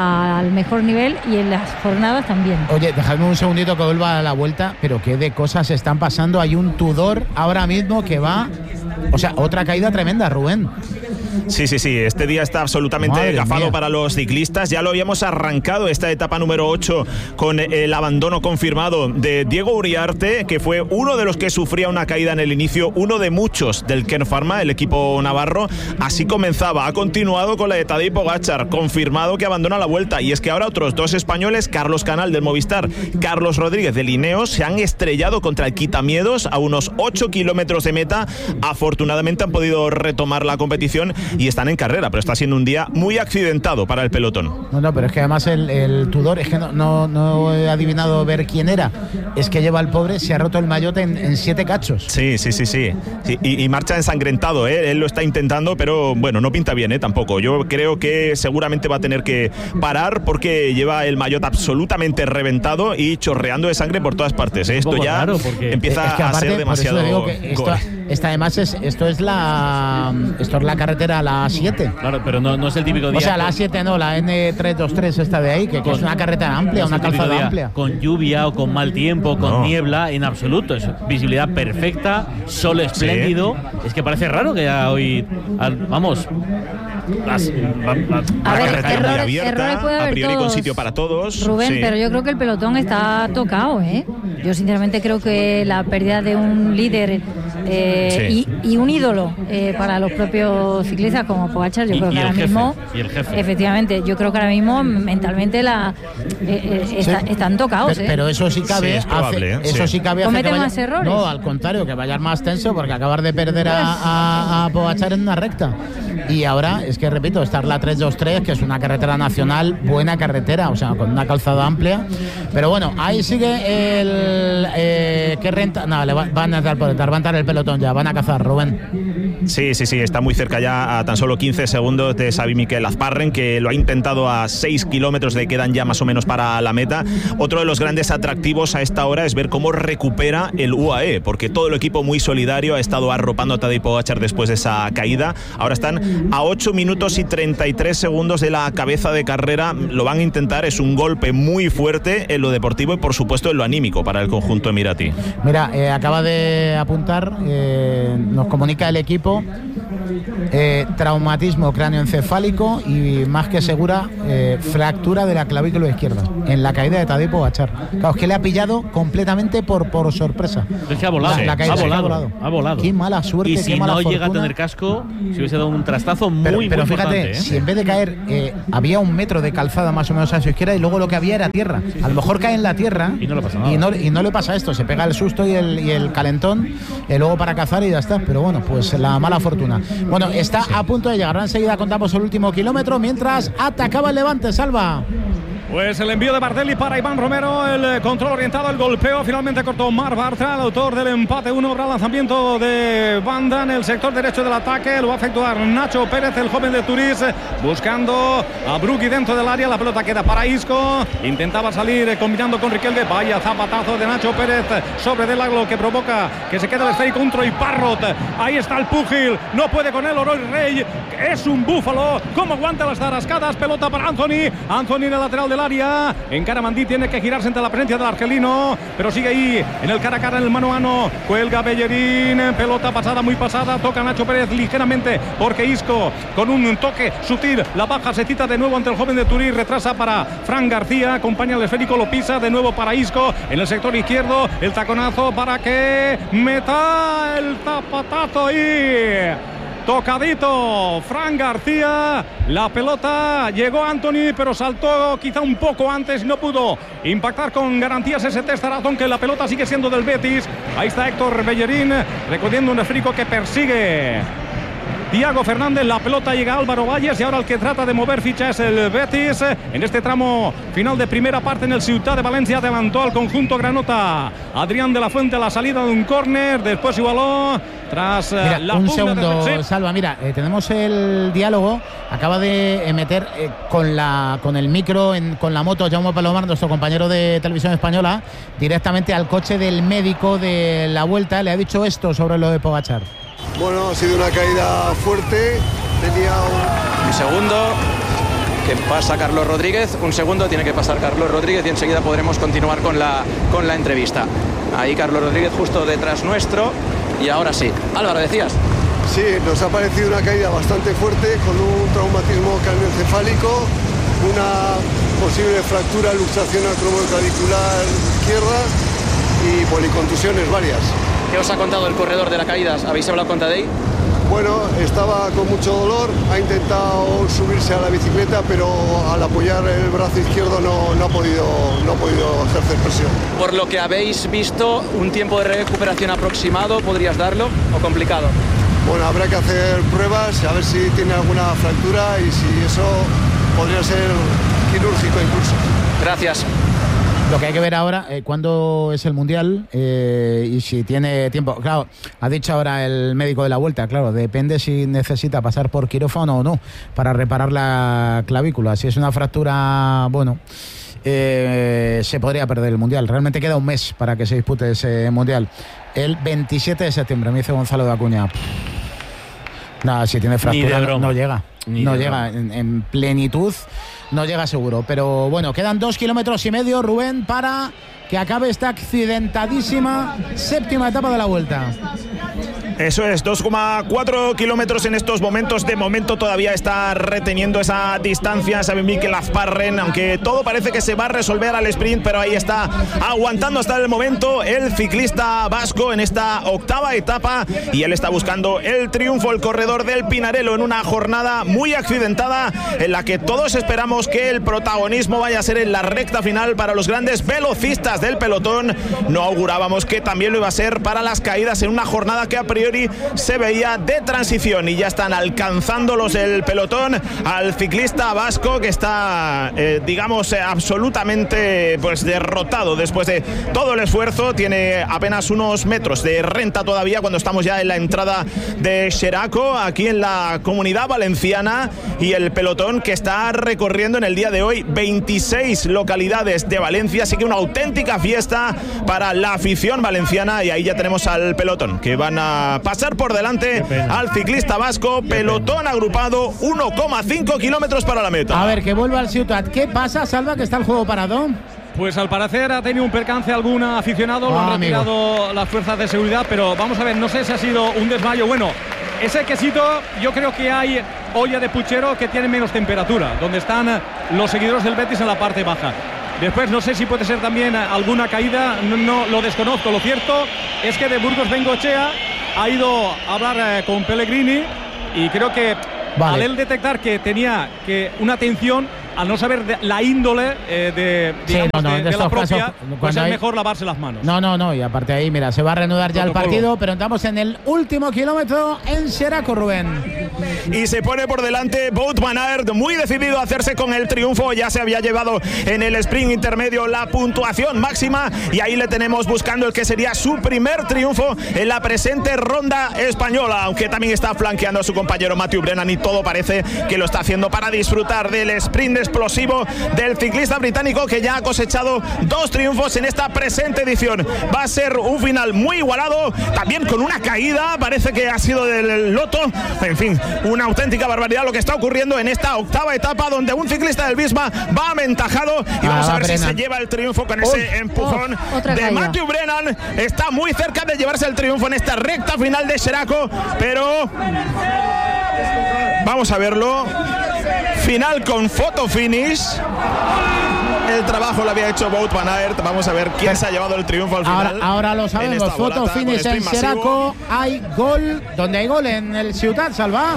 al mejor nivel y en las jornadas también. Oye, dejadme un segundito que vuelva a la vuelta, pero qué de cosas están pasando. Hay un Tudor ahora mismo que va, o sea, otra caída tremenda, Rubén. Sí, sí, sí, este día está absolutamente Madre gafado mía. para los ciclistas. Ya lo habíamos arrancado esta etapa número ocho con el abandono confirmado de Diego Uriarte, que fue uno de los que sufría una caída en el inicio, uno de muchos del Kern Pharma, el equipo navarro. Así comenzaba, ha continuado con la de Tadej Pogačar, confirmado que abandona la vuelta. Y es que ahora otros dos españoles, Carlos Canal del Movistar, Carlos Rodríguez del Ineos, se han estrellado contra el Quitamiedos a unos ocho kilómetros de meta. Afortunadamente han podido retomar la competición y están en carrera, pero está siendo un día muy accidentado para el pelotón. No, no, pero es que además el, el Tudor, es que no, no, no he adivinado ver quién era. Es que lleva el pobre, se ha roto el maillot en, en siete cachos. Sí, sí, sí, sí. sí y, y marcha ensangrentado, ¿eh? Él lo está intentando, pero bueno, no pinta bien, ¿eh? Tampoco. Yo creo que seguramente va a tener que parar porque lleva el maillot absolutamente reventado y chorreando de sangre por todas partes, ¿eh? Esto ya raro porque empieza es que aparte, a ser demasiado. Por eso digo que esto, esta además es, esto es la esto es la carretera, la A siete. Claro, pero no, no es el típico día. O sea, la A siete no, la N trescientos veintitrés esta de ahí, que, que es una carretera amplia, no una calzada amplia. Con lluvia o con mal tiempo, con no. niebla, en absoluto. Es visibilidad perfecta, sol espléndido. Sí. Es que parece raro que ya hoy, vamos, las, la, la, a la ver, carretera errores, muy abierta, errores a priori todos, con sitio para todos. Rubén, sí. pero yo creo que el pelotón está tocado, ¿eh? Yo sinceramente creo que la pérdida de un líder eh, sí. y, y un ídolo eh, para los propios ciclistas como Pogačar, yo y, creo que ahora jefe, mismo, y el jefe. efectivamente, yo creo que ahora mismo mentalmente la eh, eh, está, sí. están tocados. Pero, ¿eh? pero eso sí cabe, sí, es probable, hace, ¿eh? eso sí, sí cabe. Comete vaya, más errores. No, al contrario, que vaya más tenso porque acabar de perder a, a, a Pogačar en una recta. Y ahora, es que repito, estar la trescientos veintitrés, que es una carretera nacional, buena carretera, o sea, con una calzada amplia. Pero bueno, ahí sigue el... Eh, ¿Qué renta? No, le va, van a entrar por detrás, van a entrar el pelotón ya, van a cazar, Rubén. Sí, sí, sí, está muy cerca ya, a tan solo quince segundos de Xavi Miquel Azparren, que lo ha intentado a seis kilómetros, le quedan ya más o menos para la meta. Otro de los grandes atractivos a esta hora es ver cómo recupera el U A E, porque todo el equipo muy solidario ha estado arropando a Tadej Pogačar después de esa caída. Ahora están a ocho minutos y treinta y tres segundos de la cabeza de carrera. Lo van a intentar, es un golpe muy fuerte en lo deportivo y por supuesto en lo anímico para el conjunto emirati. Mira, eh, acaba de apuntar, eh, nos comunica el equipo, eh, traumatismo cráneoencefálico y más que segura eh, fractura de la clavícula izquierda en la caída de Tadej Pogačar. Claro, es que le ha pillado completamente por, por sorpresa. Es que ha volado, la, la caída, ha, volado, ha volado, ha volado. Qué mala suerte, y si qué mala no fortuna. llega a tener casco, si hubiese dado un trastazo muy, pero, muy pero fíjate, importante, ¿eh? si en vez de caer eh, había un metro de calzada más o menos a su izquierda y luego lo que había era tierra. A lo mejor cae en la tierra y no le pasa nada. Y no, y no le pasa esto, se pega el susto y el, y el calentón y luego para cazar y ya está. Pero bueno, pues la mala fortuna. Bueno, está a punto de llegar. Ahora enseguida contamos el último kilómetro mientras atacaba el Levante, Salva. Pues el envío de Bardelli para Iván Romero, el control orientado, el golpeo, finalmente cortó Marc Bartra, el autor del empate uno. Habrá lanzamiento de banda en el sector derecho del ataque, lo va a efectuar Nacho Pérez, el joven de Turís, buscando a Brugui dentro del área. La pelota queda para Isco, intentaba salir combinando con Riquelme, vaya zapatazo de Nacho Pérez sobre Del Aglo que provoca que se quede el esférico un Troy Parrot. Ahí está el púgil, no puede con él Oroy Rey, es un búfalo, cómo aguanta las tarascadas. Pelota para Anthony, Anthony en el lateral del área, encara Mandí, tiene que girarse ante la presencia del argelino, pero sigue ahí en el cara a cara, en el mano a mano, cuelga Bellerín, pelota pasada, muy pasada, toca Nacho Pérez ligeramente porque Isco con un toque sutil la baja, se cita de nuevo ante el joven de Turín, retrasa para Fran García, acompaña al esférico, lo pisa de nuevo para Isco en el sector izquierdo, el taconazo para que meta el zapatazo y tocadito Fran García, la pelota llegó a Anthony pero saltó quizá un poco antes, no pudo impactar con garantías ese testarazón, que la pelota sigue siendo del Betis. Ahí está Héctor Bellerín recogiendo un esférico que persigue Thiago Fernández, la pelota llega a Álvaro Valles y ahora el que trata de mover ficha es el Betis. En este tramo final de primera parte en el Ciutat de Valencia adelantó al conjunto granota Adrián de la Fuente a la salida de un córner, después igualó tras mira, la un pugna segundo, de... sí. Salva, mira, eh, tenemos el diálogo, acaba de eh, meter eh, con la con el micro, en, con la moto, Jaume Palomar, nuestro compañero de Televisión Española, directamente al coche del médico de la Vuelta, le ha dicho esto sobre lo de Pogačar. Bueno, ha sido una caída fuerte, tenía un... Un segundo, que pasa Carlos Rodríguez, un segundo tiene que pasar Carlos Rodríguez y enseguida podremos continuar con la, con la entrevista. Ahí Carlos Rodríguez justo detrás nuestro y ahora sí. Álvaro, decías. Sí, nos ha parecido una caída bastante fuerte con un traumatismo craneoencefálico, una posible fractura, luxación acromioclavicular izquierda y policontusiones varias. ¿Qué os ha contado el corredor de la caída? ¿Habéis hablado con Tadej? Bueno, estaba con mucho dolor, ha intentado subirse a la bicicleta, pero al apoyar el brazo izquierdo no, no, ha, podido, no ha podido ejercer presión. Por lo que habéis visto, ¿un tiempo de recuperación aproximado podrías darlo o complicado? Bueno, habrá que hacer pruebas, a ver si tiene alguna fractura y si eso podría ser quirúrgico incluso. Gracias. Lo que hay que ver ahora, eh, cuándo es el Mundial eh, y si tiene tiempo. Claro, ha dicho ahora el médico de la Vuelta, claro, depende si necesita pasar por quirófano o no para reparar la clavícula. Si es una fractura, bueno, eh, se podría perder el Mundial. Realmente queda un mes para que se dispute ese Mundial. El veintisiete de septiembre, me dice Gonzalo de Acuña. Nada, si tiene fractura no, no llega. Ni no llega en, en plenitud, no llega seguro. Pero bueno, quedan dos kilómetros y medio, Rubén, para que acabe esta accidentadísima séptima etapa de la Vuelta. Eso es, dos coma cuatro kilómetros en estos momentos. De momento todavía está reteniendo esa distancia Xavi Miquel Azparren, aunque todo parece que se va a resolver al sprint, pero ahí está aguantando hasta el momento el ciclista vasco en esta octava etapa y él está buscando el triunfo, el corredor del Pinarello, en una jornada muy accidentada en la que todos esperamos que el protagonismo vaya a ser en la recta final para los grandes velocistas del pelotón. No augurábamos que también lo iba a ser para las caídas en una jornada que a priori priori se veía de transición, y ya están alcanzándolos el pelotón al ciclista vasco, que está eh, digamos eh, absolutamente pues derrotado después de todo el esfuerzo. Tiene apenas unos metros de renta todavía cuando estamos ya en la entrada de Xeraco, aquí en la Comunidad Valenciana, y el pelotón que está recorriendo en el día de hoy veintiséis localidades de Valencia, así que una auténtica fiesta para la afición valenciana. Y ahí ya tenemos al pelotón que van a pasar por delante al ciclista vasco. Pelotón agrupado, uno coma cinco kilómetros para la meta. A ver, que vuelva al Ciutat. ¿Qué pasa, Salva, que está el juego parado? Pues al parecer ha tenido un percance algún aficionado, lo ah, han retirado amigo. las fuerzas de seguridad, pero vamos a ver, no sé si ha sido un desmayo. Bueno, ese quesito, yo creo que hay olla de puchero que tiene menos temperatura, donde están los seguidores del Betis en la parte baja. Después no sé si puede ser también alguna caída, no, no lo desconozco. Lo cierto es que de Burgos Bengoechea ha ido a hablar eh, con Pellegrini, y creo que vale. al él detectar que tenía que una tensión, al no saber de la índole eh, de, digamos, sí, no, no, de, de, de la propia, casos, pues es hay... mejor lavarse las manos. No, no, no, y aparte ahí, mira, se va a reanudar ya Protocolo. el partido, pero entramos en el último kilómetro en Xeraco, Rubén. Y se pone por delante Wout van Aert, muy decidido a hacerse con el triunfo. Ya se había llevado en el sprint intermedio la puntuación máxima, y ahí le tenemos buscando el que sería su primer triunfo en la presente ronda española, aunque también está flanqueando a su compañero Matthew Brennan, y todo parece que lo está haciendo para disfrutar del sprint explosivo del ciclista británico, que ya ha cosechado dos triunfos en esta presente edición. Va a ser un final muy igualado, también con una caída, parece que ha sido del loto. En fin, una auténtica barbaridad lo que está ocurriendo en esta octava etapa, donde un ciclista del Visma va aventajado, y ah, vamos a ver Brennan. si se lleva el triunfo con ese oh, empujón oh, de caída. Matthew Brennan. Está muy cerca de llevarse el triunfo en esta recta final de Xeraco, pero vamos a verlo. Final con foto finish. El trabajo lo había hecho Wout van Aert. Vamos a ver quién se ha llevado el triunfo al final. Ahora, ahora lo sabemos. Foto finish en Xeraco. Hay gol. ¿Dónde hay gol? En el Ciutat, Salva.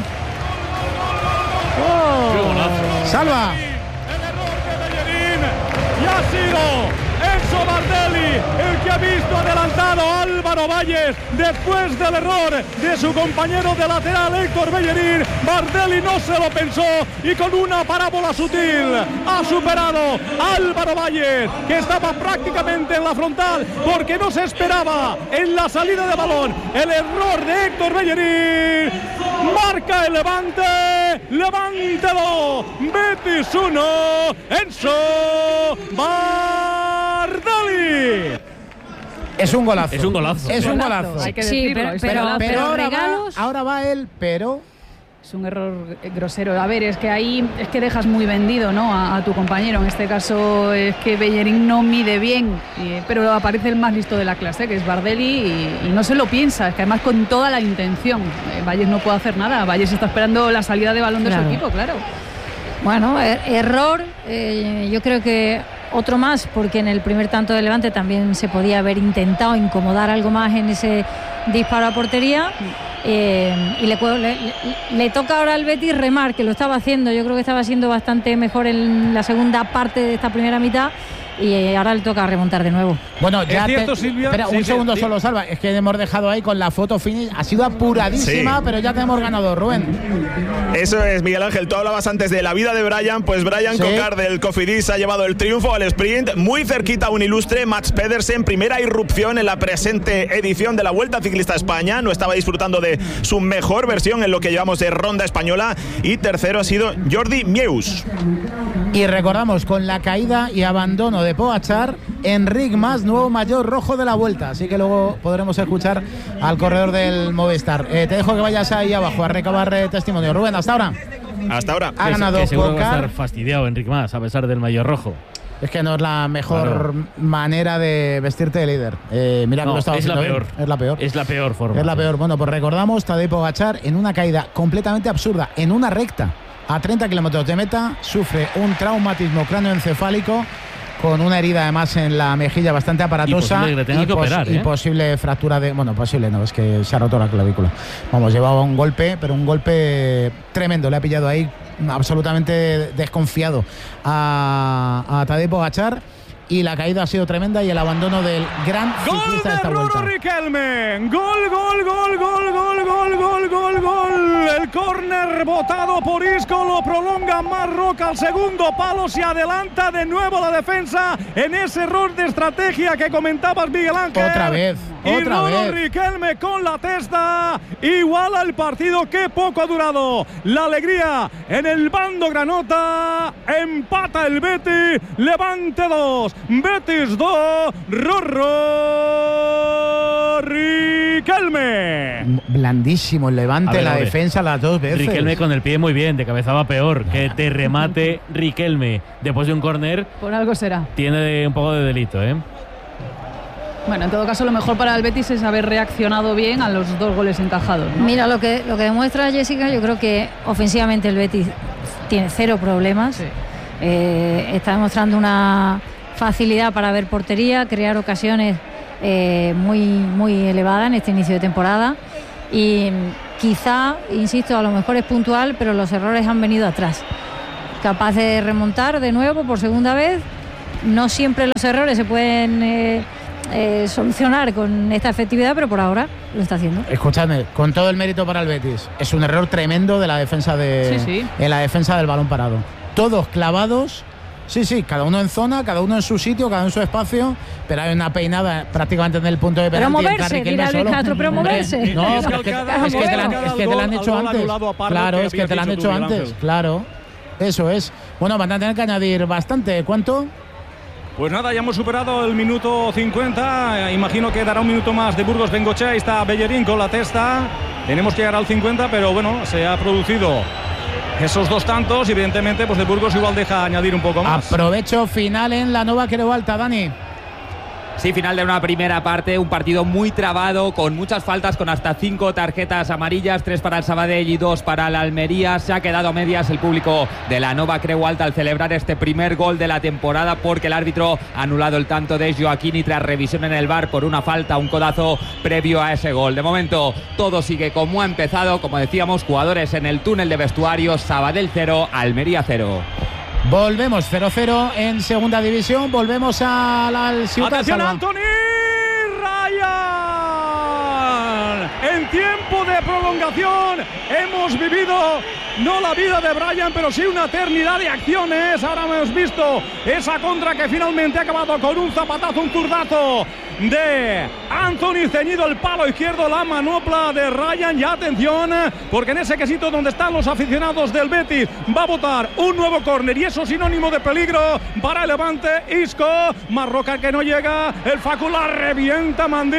Oh. Salva. El error de Bellerín. Y ha sido Enzo Bardelli el que ha visto adelantado a Álvaro Valles después del error de su compañero de lateral Héctor Bellerín. Bardelli no se lo pensó, y con una parábola sutil ha superado a Álvaro Valles, que estaba prácticamente en la frontal, porque no se esperaba en la salida de balón el error de Héctor Bellerín. Marca el Levante, levántelo, Betis uno, Enzo Bardelli. Es un golazo. Es un golazo. Es un golazo. Hay que decirlo. Sí, pero, pero, pero, pero, pero ahora, regalos. Va, ahora va él, pero. Es un error grosero. A ver, es que ahí es que dejas muy vendido, ¿no?, a, a tu compañero. En este caso es que Bellerín no mide bien, y, pero aparece el más listo de la clase, que es Bardelli, y, y no se lo piensa. Es que además con toda la intención. Eh, Valles no puede hacer nada. Valles está esperando la salida de balón de claro. su equipo, claro. Bueno, er error. Eh, yo creo que otro más, porque en el primer tanto de Levante también se podía haber intentado incomodar algo más en ese disparo a portería. Eh, y le, le, le toca ahora al Betis remar, que lo estaba haciendo. Yo creo que estaba siendo bastante mejor en la segunda parte de esta primera mitad, y ahora le toca remontar de nuevo. Bueno, ya es cierto, te, Silvia. Espera, sí, un sí, segundo sí. solo, Salva. Es que hemos dejado ahí con la foto finish. Ha sido apuradísima, sí. pero ya tenemos ganador, Rubén. Eso es, Miguel Ángel. Tú hablabas antes de la vida de Brian. Pues Brian sí. Cocar del Cofidis ha llevado el triunfo al sprint. Muy cerquita un ilustre, Mats Pedersen. Primera irrupción en la presente edición de la Vuelta Ciclista a España. No estaba disfrutando de su mejor versión en lo que llevamos de ronda española. Y tercero ha sido Jordi Meeus. Y recordamos, con la caída y abandono de Pogačar, Enric Mas, nuevo maillot rojo de la Vuelta. Así que luego podremos escuchar al corredor del Movistar. Eh, te dejo que vayas ahí abajo a recabar eh, testimonio. Rubén, hasta ahora. Hasta ahora. Ha ganado que seguro Pogačar. Va a estar fastidiado Enric Mas, a pesar del maillot rojo. Es que no es la mejor claro. manera de vestirte de líder. Eh, mira no, que lo estaba es la peor. Bien. Es la peor. Es la peor forma. Es la peor. Bueno, pues recordamos, Tadej Pogačar en una caída completamente absurda, en una recta, a treinta kilómetros de meta, sufre un traumatismo cráneoencefálico, con una herida además en la mejilla bastante aparatosa, y posible, que, y que, operar, y ¿eh? posible fractura de... Bueno, posible no, es que se ha roto la clavícula. Vamos, llevaba un golpe, pero un golpe tremendo. Le ha pillado ahí absolutamente desconfiado a, a Tadej Pogačar. y la caída ha sido tremenda y el abandono del gran ciclista de esta Gol de vuelta. Roro Riquelme. Gol, gol, gol, gol, gol, gol, gol, gol, gol. El córner botado por Isco lo prolonga Marroca al segundo palo. Se adelanta de nuevo la defensa en ese error de estrategia que comentabas, Miguel Ángel. Otra vez, y otra Roro vez. Riquelme con la testa iguala el partido. Qué poco ha durado la alegría en el bando granota. Empata el Betis. Levante dos, Betis dos. Roro Riquelme. Blandísimo el Levante, A ver, la hombre. defensa las dos veces. Riquelme con el pie muy bien, de cabeza va peor. Que te remate Riquelme después de un córner Por algo será. tiene un poco de delito, ¿eh? Bueno, en todo caso, lo mejor para el Betis es haber reaccionado bien a los dos goles encajados, ¿no? Mira, lo que, lo que demuestra Jessica, yo creo que ofensivamente el Betis tiene cero problemas. Sí. Eh, está demostrando una facilidad para ver portería, crear ocasiones eh, muy, muy elevadas en este inicio de temporada. Y quizá, insisto, a lo mejor es puntual, pero los errores han venido atrás. Capaz de remontar de nuevo por segunda vez. No siempre los errores se pueden eh, eh, solucionar con esta efectividad, pero por ahora lo está haciendo. Escuchadme, con todo el mérito para el Betis, es un error tremendo de la defensa de, Sí, sí. en la defensa del balón parado. Todos clavados, sí, sí, cada uno en zona, cada uno en su sitio, cada uno en su espacio, pero hay una peinada prácticamente en el punto de Pero penalti. moverse, entra Riquelme dirá Luis solo. Castro, pero Hombre, moverse. No, Es que porque- al cada- es que te la han- al es que te la han gol- hecho al gol antes. anulado a Pardo Claro, que es que habías te la han dicho hecho tú, Miguel antes, Ángel. claro. Eso es. Bueno, van a tener que añadir bastante. ¿Cuánto? Pues nada, ya hemos superado el minuto cincuenta. Eh, Imagino que dará un minuto más de Burgos Bengochea. Ahí está Bellerín con la testa. Tenemos que llegar al cincuenta, pero bueno, se ha producido esos dos tantos. Y evidentemente, pues de Burgos igual deja añadir un poco más. Aprovecho final en la Nova Creu Alta, Dani. Sí, final de una primera parte, un partido muy trabado, con muchas faltas, con hasta cinco tarjetas amarillas, tres para el Sabadell y dos para el Almería. Se ha quedado a medias el público de la Nova Creu Alta al celebrar este primer gol de la temporada, porque el árbitro ha anulado el tanto de Joaquini tras revisión en el V A R por una falta, un codazo previo a ese gol. De momento todo sigue como ha empezado, como decíamos, jugadores en el túnel de vestuarios, Sabadell cero, Almería cero. Volvemos cero cero en segunda división. Volvemos a la al Ciutat ¡Atención, Salva. Anthony Ryan! En tiempo de prolongación hemos vivido no la vida de Bryan, pero sí una eternidad de acciones. Ahora hemos visto esa contra que finalmente ha acabado con un zapatazo, un zurdazo de Anthony, ceñido el palo izquierdo, la manopla de Ryan. Y atención, porque en ese quesito donde están los aficionados del Betis va a botar un nuevo córner, y eso sinónimo de peligro para el Levante. Isco, Marroca que no llega, el Facu la revienta, Mandí.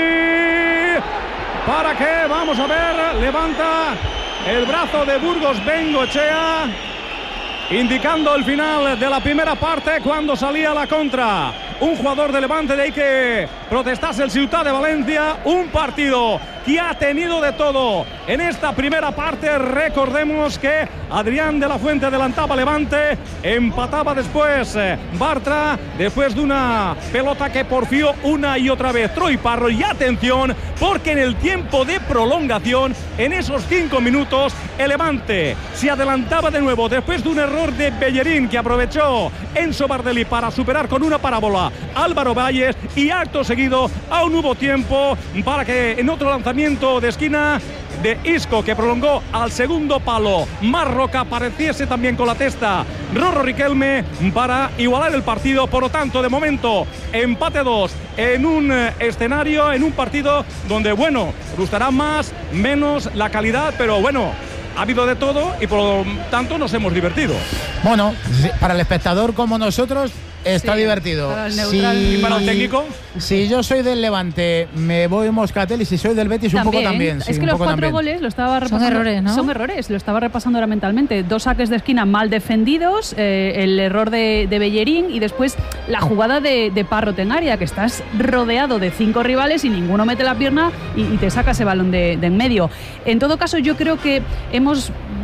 ¿Para qué? Vamos a ver, levanta el brazo de Burgos Bengochea, indicando el final de la primera parte cuando salía la contra. Un jugador de Levante, de ahí que protestase el Ciutat de Valencia. Un partido que ha tenido de todo en esta primera parte. Recordemos que Adrián de la Fuente adelantaba Levante, empataba después eh, Bartra, después de una pelota que porfió una y otra vez Troy Parro. Y atención, porque en el tiempo de prolongación, en esos cinco minutos, el Levante se adelantaba de nuevo después de un error de Bellerín que aprovechó Enzo Bardelli para superar con una parábola Álvaro Valles, y acto seguido aún hubo tiempo para que en otro lanzamiento de esquina de Isco, que prolongó al segundo palo, Marroca apareciese también con la testa Roro Riquelme para igualar el partido. Por lo tanto, de momento, empate dos en un eh, escenario, en un partido donde, bueno, gustará más, menos la calidad, pero bueno, ha habido de todo y por lo tanto nos hemos divertido. Bueno, para el espectador como nosotros está Sí, divertido. para el neutral. ¿Y para el técnico? Si yo soy del Levante, me voy Moscatel, y si soy del Betis, un poco también. Sí, es que un los poco cuatro también. goles lo estaba Son repasando. errores, ¿no? Son errores, lo estaba repasando ahora mentalmente. Dos saques de esquina mal defendidos, eh, el error de, de Bellerín y después la jugada de, de Parro en área, que estás rodeado de cinco rivales y ninguno mete la pierna y, y te saca ese balón de, de en medio. En todo caso, yo creo que hemos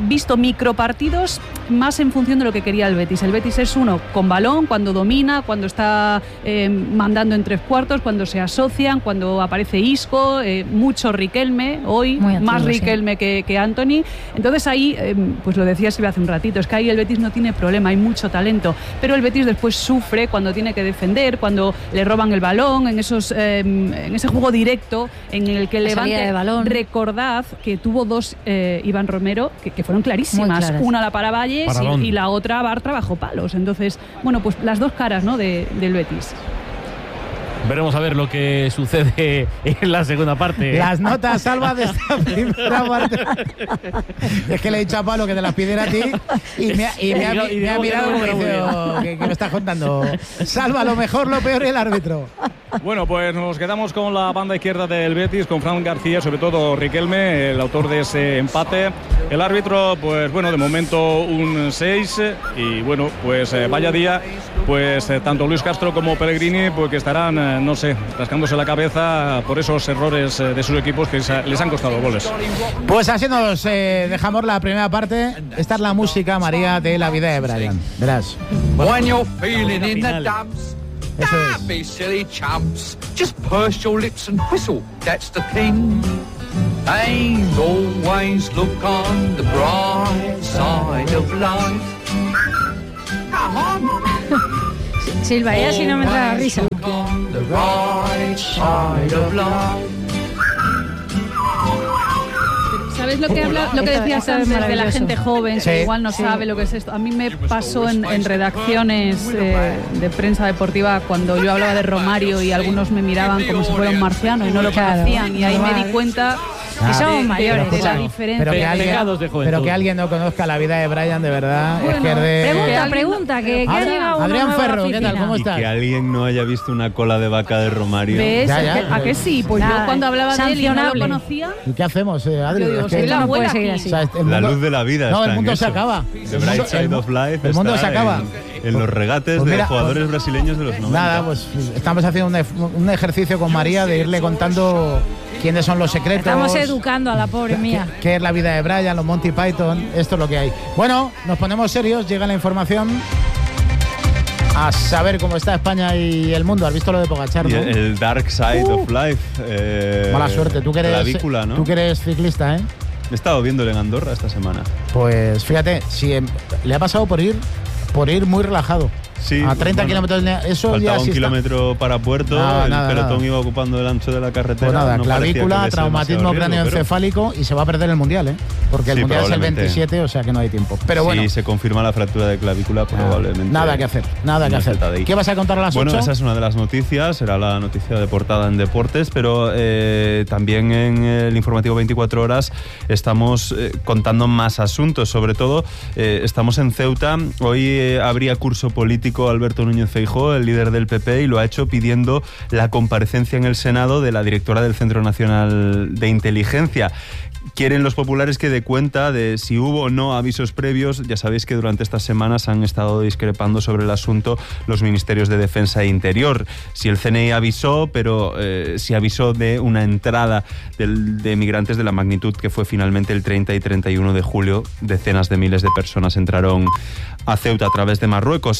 visto micropartidos más en función de lo que quería el Betis. El Betis es uno con balón, cuando domina, cuando está eh, mandando en tres cuartos, cuando se asocian, cuando aparece Isco, eh, mucho Riquelme, hoy activo, más Riquelme sí. que, que Antony. Entonces ahí, eh, pues lo decía Silvia hace un ratito, es que ahí el Betis no tiene problema, hay mucho talento, pero el Betis después sufre cuando tiene que defender, cuando le roban el balón, en, esos, eh, en ese juego directo en el que el Levante, de balón. Recordad que tuvo dos eh, Iván Romero que, que fueron clarísimas, una la para Valles y, y la otra Bartra bajo palos. Entonces, bueno, pues las dos caras, ¿no?, de, del Betis. Veremos a ver lo que sucede en la segunda parte. Las notas, Salva, de esta primera parte. Es que le he dicho a Pablo que te las pidiera a ti y me ha, y me ha, y me ha mirado como diciendo, ¿qué, ¿qué me estás contando? Salva, lo mejor, lo peor y el árbitro. Bueno, pues nos quedamos con la banda izquierda del Betis, con Fran García, sobre todo Riquelme, el autor de ese empate. El árbitro, pues bueno, de momento un seis. Y bueno, pues eh, vaya día, pues eh, tanto Luis Castro como Pellegrini, pues que estarán, eh, no sé, rascándose la cabeza por esos errores eh, de sus equipos que les han costado goles. Pues así nos eh, dejamos la primera parte. Esta es la música, María, de La vida de Brian. Verás. When you're feeling in the dumps, Eso es. don't be silly chumps. Just purse your lips and whistle, that's the thing. And always look on the bright side of life. Come on. Silva, ya si no me entra la risa. Look on the right side of life. ¿Sabes lo que habla, lo que decías antes de la gente joven, Sí. que igual no Sí. sabe lo que es esto? A mí me pasó en, en redacciones eh, de prensa deportiva cuando yo hablaba de Romario y algunos me miraban como si fuera un marciano y no lo Claro, conocían, y ahí me normal. di cuenta Que somos de- de- mayores. de la Pero diferencia. Pero que, alguien, Pecados de juventud. pero que alguien no conozca La vida de Brian, de verdad, es que es de... Pregunta, pregunta, que, que ha Adrián- llegado una Adrián nueva Ferro, ¿qué tal? oficina. ¿Cómo Y estás? que alguien no haya visto una cola de vaca de Romario. ¿Ves? Ya, ya. ¿A que sí? Pues Nada, yo cuando hablaba de él y no lo sancionable. conocía, ¿Y qué hacemos, eh, Adri? Yo digo, Es que- soy la no abuela puede seguir aquí. así. o sea, el La mundo- luz de la vida No, está el mundo en se eso. acaba. The El Bright mundo- Side el- of Life el mundo está se acaba. En, en los regates Pues de mira, jugadores pues- brasileños de los noventa. Nada, pues estamos haciendo un, ef- un ejercicio con María de irle contando quiénes son los secretos. Estamos educando a la pobre mía. ¿Qué es La vida de Brian, los Monty Python? Esto es lo que hay. Bueno, nos ponemos serios, llega la información. A saber cómo está España y el mundo. ¿Has visto lo de Pogačar, Y no? el, el Dark Side Uh. of Life. eh, Mala suerte, tú que eres, clavícula, ¿no? tú que eres ciclista, ¿eh? He estado viéndole en Andorra esta semana. Pues fíjate, si em- le ha pasado por ir, por ir muy relajado. Sí, a treinta bueno, kilómetros de eso Faltaba ya un sí está. kilómetro para Puerto, Nada, el nada, pelotón nada. iba ocupando el ancho de la carretera. Pues nada, no parecía que clavícula, hubiese traumatismo demasiado riesgo, cráneoencefálico y se va a perder el mundial, ¿eh? Porque el Sí, mundial es el probablemente. veintisiete, o sea que no hay tiempo. Pero bueno, Si se confirma la fractura de clavícula, probablemente. nada que hacer, nada que no hacer. falta de ahí. ¿Qué vas a contar a las Bueno, ocho? esa es una de las noticias, será la noticia de portada en deportes, pero eh, también en el informativo veinticuatro horas estamos eh, contando más asuntos, sobre todo eh, estamos en Ceuta, hoy eh, habría curso político Alberto Núñez Feijóo, el líder del P P, y lo ha hecho pidiendo la comparecencia en el Senado de la directora del Centro Nacional de Inteligencia. Quieren los populares que dé cuenta de si hubo o no avisos previos. Ya sabéis que durante estas semanas han estado discrepando sobre el asunto los ministerios de Defensa e Interior. Si el C N I avisó, pero eh, si avisó de una entrada del, de migrantes de la magnitud que fue finalmente el treinta y treinta y uno de julio. Decenas de miles de personas entraron a Ceuta a través de Marruecos.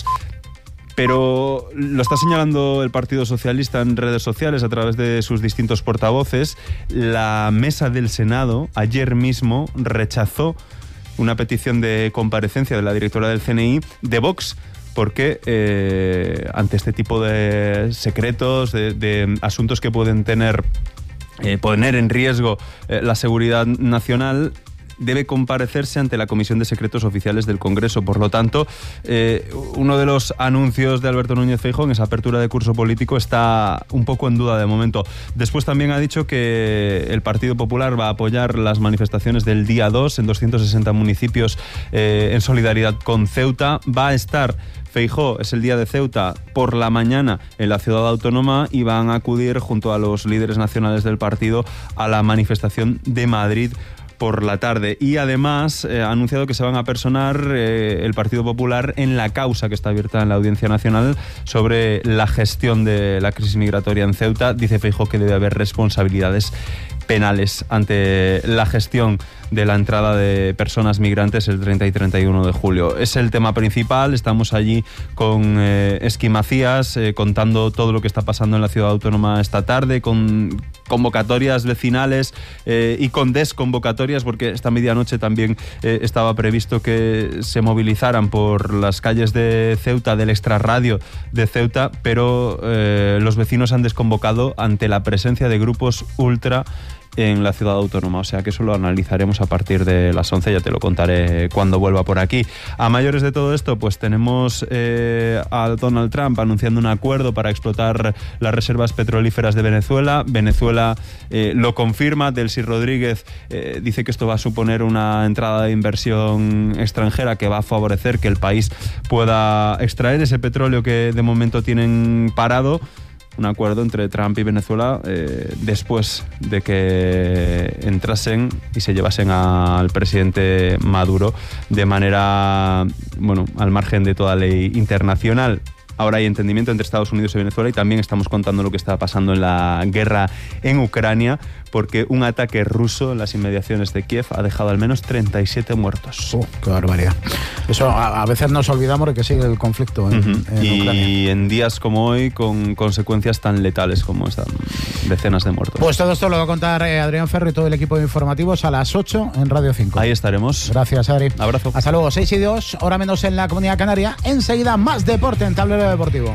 Pero lo está señalando el Partido Socialista en redes sociales a través de sus distintos portavoces. La mesa del Senado ayer mismo rechazó una petición de comparecencia de la directora del C N I de Vox, porque eh, ante este tipo de secretos, de, de asuntos que pueden tener, eh, poner en riesgo eh, la seguridad nacional, debe comparecerse ante la Comisión de Secretos Oficiales del Congreso. Por lo tanto, eh, uno de los anuncios de Alberto Núñez Feijóo en esa apertura de curso político está un poco en duda de momento. Después también ha dicho que el Partido Popular va a apoyar las manifestaciones del día dos en doscientos sesenta municipios eh, en solidaridad con Ceuta. Va a estar Feijóo, es el día de Ceuta, por la mañana en la ciudad autónoma, y van a acudir junto a los líderes nacionales del partido a la manifestación de Madrid por la tarde. Y además eh, ha anunciado que se van a personar eh, el Partido Popular en la causa que está abierta en la Audiencia Nacional sobre la gestión de la crisis migratoria en Ceuta. Dice Feijóo que debe haber responsabilidades penales ante la gestión de la entrada de personas migrantes el treinta y treinta y uno de julio. Es el tema principal. Estamos allí con eh, Esqui Macías eh, contando todo lo que está pasando en la ciudad autónoma esta tarde, con convocatorias vecinales eh, y con desconvocatorias, porque esta medianoche también eh, estaba previsto que se movilizaran por las calles de Ceuta, del extrarradio de Ceuta, pero eh, los vecinos han desconvocado ante la presencia de grupos ultra en la ciudad autónoma, o sea que eso lo analizaremos a partir de las once, ya te lo contaré cuando vuelva por aquí. A mayores de todo esto, pues tenemos eh, a Donald Trump anunciando un acuerdo para explotar las reservas petrolíferas de Venezuela. Venezuela eh, lo confirma. Delcy Rodríguez eh, dice que esto va a suponer una entrada de inversión extranjera que va a favorecer que el país pueda extraer ese petróleo que de momento tienen parado. Un acuerdo entre Trump y Venezuela eh, después de que entrasen y se llevasen al presidente Maduro de manera, bueno, al margen de toda ley internacional. Ahora hay entendimiento entre Estados Unidos y Venezuela, y también estamos contando lo que está pasando en la guerra en Ucrania, porque un ataque ruso en las inmediaciones de Kiev ha dejado al menos treinta y siete muertos. Uh, ¡Qué barbaridad! Eso a, a veces nos olvidamos de que sigue el conflicto en, uh-huh. en y Ucrania. Y en días como hoy, con consecuencias tan letales como esta, decenas de muertos. Pues todo esto lo va a contar eh, Adrián Ferro y todo el equipo de informativos a las ocho en Radio cinco. Ahí estaremos. Gracias, Adri. Abrazo. Hasta luego, seis y dos, hora menos en la Comunidad Canaria. Enseguida más deporte en Tablero Deportivo.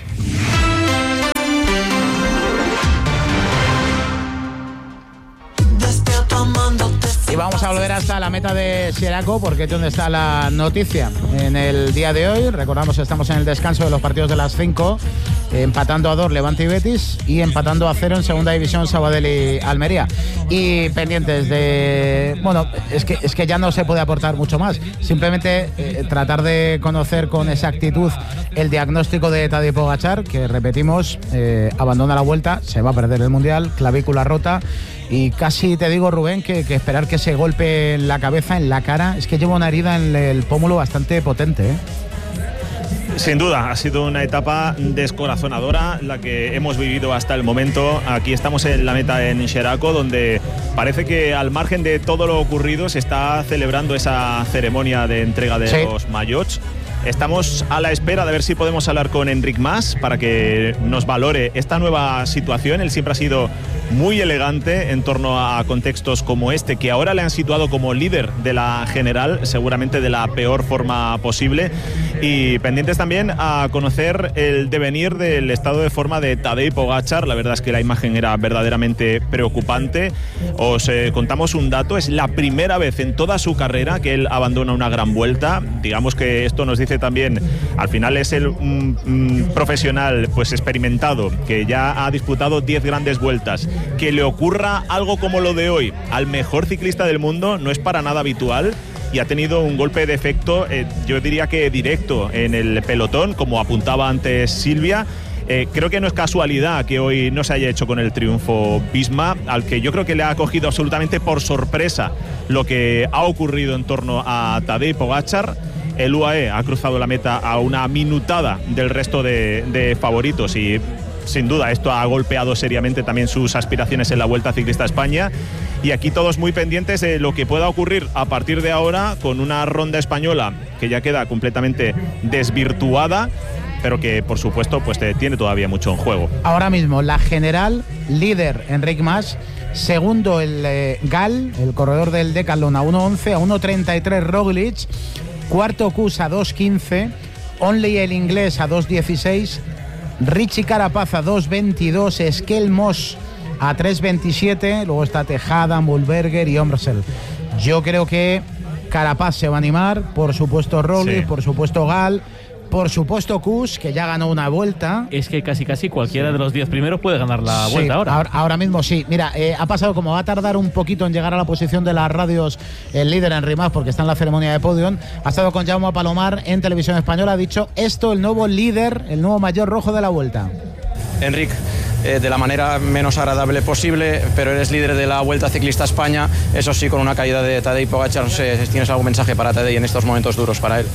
Y vamos a volver hasta la meta de Sieraco, porque es donde está la noticia en el día de hoy. Recordamos que estamos en el descanso de los partidos de las cinco, empatando a dos Levante y Betis, y empatando a cero en segunda división Sabadell y Almería. Y pendientes de... Bueno, es que, es que ya no se puede aportar mucho más. Simplemente eh, tratar de conocer con exactitud el diagnóstico de Tadej Pogačar, que repetimos, eh, abandona la Vuelta, se va a perder el Mundial, clavícula rota. Y casi te digo, Rubén, que, que esperar que se golpe en la cabeza, en la cara, es que lleva una herida en el pómulo bastante potente, ¿eh? Sin duda, ha sido una etapa descorazonadora la que hemos vivido hasta el momento. Aquí estamos en la meta en Sieraco, donde parece que al margen de todo lo ocurrido se está celebrando esa ceremonia de entrega de sí. los maillots. Estamos a la espera de ver si podemos hablar con Enric Mas para que nos valore esta nueva situación. Él siempre ha sido muy elegante en torno a contextos como este, que ahora le han situado como líder de la general, seguramente de la peor forma posible. Y pendientes también a conocer el devenir del estado de forma de Tadej Pogačar. La verdad es que la imagen era verdaderamente preocupante. Os eh, contamos un dato: es la primera vez en toda su carrera que él abandona una gran vuelta. Digamos que esto nos dice también, al final es el un, un profesional pues experimentado, que ya ha disputado diez grandes vueltas. Que le ocurra algo como lo de hoy al mejor ciclista del mundo no es para nada habitual, y ha tenido un golpe de efecto, eh, yo diría que directo, en el pelotón, como apuntaba antes Silvia. Eh, creo que no es casualidad que hoy no se haya hecho con el triunfo Visma, al que yo creo que le ha cogido absolutamente por sorpresa lo que ha ocurrido en torno a Tadej Pogačar. El U A E ha cruzado la meta a una minutada del resto de, de favoritos, y sin duda esto ha golpeado seriamente también sus aspiraciones en la Vuelta Ciclista a España. Y aquí todos muy pendientes de lo que pueda ocurrir a partir de ahora, con una ronda española que ya queda completamente desvirtuada, pero que por supuesto pues tiene todavía mucho en juego. Ahora mismo la general, líder Enric Mas, segundo el eh, Gal, el corredor del Decathlon, a uno once, a uno treinta y tres Roglic, cuarto Kuss a dos quince, Onley el inglés a dos dieciséis, Richie Carapaz a dos veintidós, Esquel Moss a tres veintisiete, luego está Tejada, Mulberger y Omrsel. Yo creo que Carapaz se va a animar, por supuesto Roglic, sí. por supuesto Gal, por supuesto Kuss, que ya ganó una vuelta. Es que casi casi cualquiera de los diez primeros puede ganar la sí, vuelta ahora. ahora. Ahora mismo sí. Mira, eh, ha pasado, como va a tardar un poquito en llegar a la posición de las radios el líder Enric Mas, porque está en la ceremonia de podium, ha estado con Jaume Palomar en Televisión Española, ha dicho esto, el nuevo líder, el nuevo mayor rojo de la vuelta. Enric, eh, de la manera menos agradable posible, pero eres líder de la Vuelta Ciclista a España, eso sí, con una caída de Tadej Pogačar. No sé, ¿tienes algún mensaje para Tadej en estos momentos duros para él?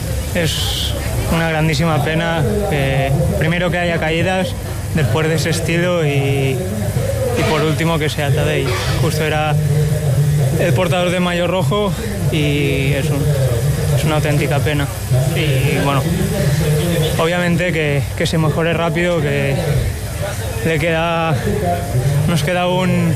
Es una grandísima pena, eh, primero que haya caídas después de ese estilo, y, y por último que sea Tadej. Justo era el portador de maillot rojo y es, un, es una auténtica pena. Y bueno, obviamente que, que se mejore rápido, que le queda, nos queda un,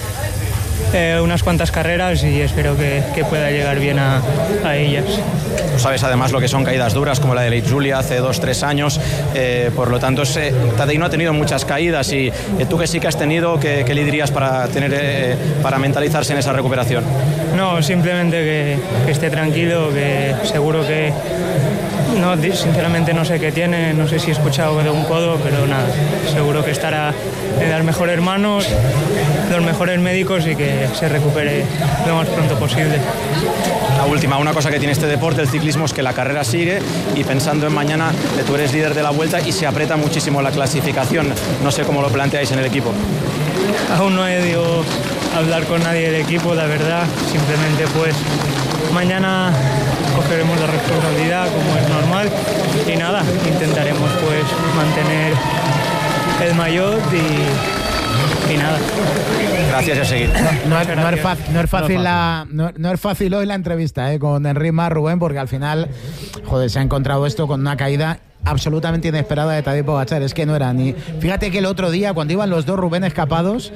eh, unas cuantas carreras y espero que, que pueda llegar bien a, a ellas. Sabes además lo que son caídas duras como la de Leit Julia hace dos, tres años, eh, por lo tanto ese, Tadej no ha tenido muchas caídas y eh, tú que sí que has tenido, ¿qué, qué le dirías para, tener, eh, para mentalizarse en esa recuperación? No, simplemente que, que esté tranquilo, que seguro que, no, sinceramente no sé qué tiene, no sé si he escuchado de un codo, pero nada, seguro que estará en las mejores manos, los mejores médicos y que se recupere lo más pronto posible. La última, una cosa que tiene este deporte, el ciclismo, es que la carrera sigue y pensando en mañana, eh, tú eres líder de la Vuelta y se aprieta muchísimo la clasificación. No sé cómo lo planteáis en el equipo. Aún no he ido a hablar con nadie del equipo, la verdad, simplemente pues mañana cogeremos la responsabilidad como es normal y nada, intentaremos pues mantener el maillot y, y nada. Gracias y a seguir. No, no, es, no, es, fácil, no, es fácil la, no, no es fácil hoy la entrevista eh, con Enric Mas, Rubén, porque al final, joder, se ha encontrado esto con una caída absolutamente inesperada de Tadej Pogačar. Es que no era ni... Fíjate que el otro día, cuando iban los dos Rubén escapados,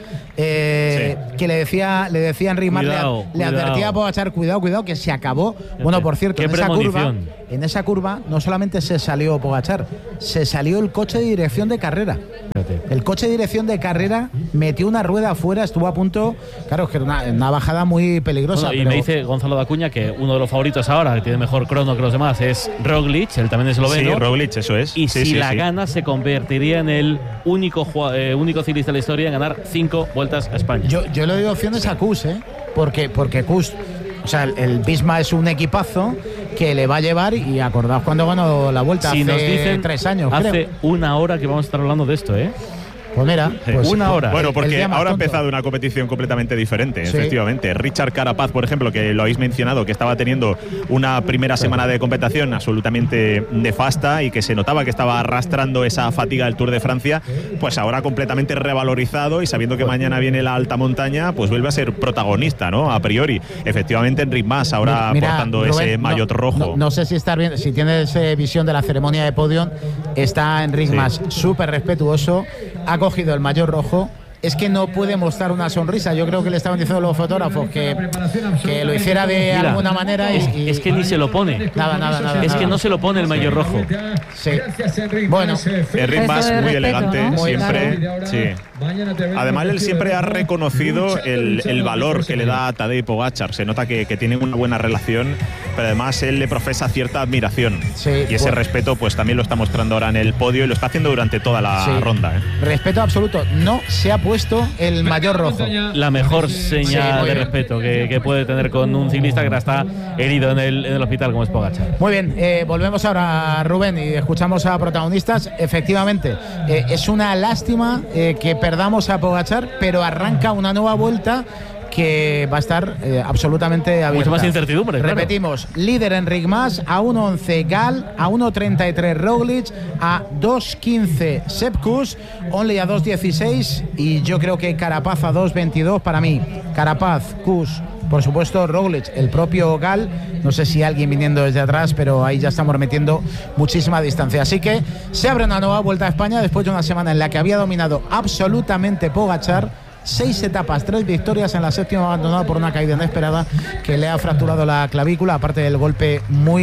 eh, sí. que le decía, le decía Enric Mas, le, le advertía a Pogačar, cuidado, cuidado, que se acabó. Bueno, por cierto, en esa curva, en esa curva no solamente se salió Pogačar, se salió el coche de dirección de carrera. El coche de dirección de carrera metió una rueda afuera, estuvo a punto, claro, que era una, una bajada muy peligrosa. Bueno, y pero... me dice Gonzalo Dacuña que uno de los favoritos ahora, que tiene mejor crono que los demás, es Roglic, él también es esloveno. Sí, Roglic, eso es. Y sí, si sí, la sí. gana, se convertiría en el único, eh, único ciclista de la historia en ganar cinco vueltas a España. Yo, yo le doy opciones a Kuss, ¿eh? Porque, porque Kuss, o sea, el, el Visma es un equipazo que le va a llevar, y acordaos cuando ganó la Vuelta si hace nos dicen, tres años, hace creo. una hora que vamos a estar hablando de esto, ¿eh? Pues mira, pues una hora. Bueno, porque ahora tonto. ha empezado una competición completamente diferente, sí. efectivamente. Richard Carapaz, por ejemplo, que lo habéis mencionado, que estaba teniendo una primera semana de competición absolutamente nefasta y que se notaba que estaba arrastrando esa fatiga del Tour de Francia, pues ahora completamente revalorizado y sabiendo que mañana viene la alta montaña, pues vuelve a ser protagonista, ¿no? A priori. Efectivamente, Enric Mas ahora Mira, portando Rubén, ese maillot no, rojo. No, no sé si estás bien, si tienes eh, visión de la ceremonia de podio, está Enric Sí. Mas súper respetuoso, ha cogido el maillot rojo. Es que no puede mostrar una sonrisa. Yo creo que le estaban diciendo los fotógrafos que, que lo hiciera de Mira, alguna manera. Es, y, es que ni se lo pone. Nada, nada, nada. Es nada. que no se lo pone el maillot rojo. Sí. Bueno, Enric Mas muy respeto, elegante, ¿no? siempre. Claro. Sí. Además, él siempre ha reconocido el, el valor que le da a Tadej Pogačar. Se nota que, que tienen una buena relación, pero además él le profesa cierta admiración. Sí, y ese bueno. respeto, pues también lo está mostrando ahora en el podio y lo está haciendo durante toda la Sí. ronda. ¿eh? respeto absoluto. No se ha puesto el maillot rojo. La mejor señal Sí, muy de bien. respeto que, que puede tener con un ciclista que ahora está herido en el, en el hospital como es Pogačar. Muy bien, eh, volvemos ahora a Rubén y escuchamos a protagonistas. Efectivamente, eh, es una lástima eh, que perdamos a Pogačar, pero arranca una nueva vuelta que va a estar eh, absolutamente abierta. Mucho más incertidumbre, claro. Repetimos, líder Enric Mas, a uno once Gal, a uno treinta y tres Roglic, a dos quince Sepp Kuss, Only a dos dieciséis y yo creo que Carapaz a dos veintidós para mí. Carapaz, Kuss, por supuesto Roglic, el propio Gal, no sé si alguien viniendo desde atrás, pero ahí ya estamos metiendo muchísima distancia. Así que se abre una nueva Vuelta a España después de una semana en la que había dominado absolutamente Pogačar. Seis etapas, tres victorias, en la séptima abandonado por una caída inesperada que le ha fracturado la clavícula, aparte del golpe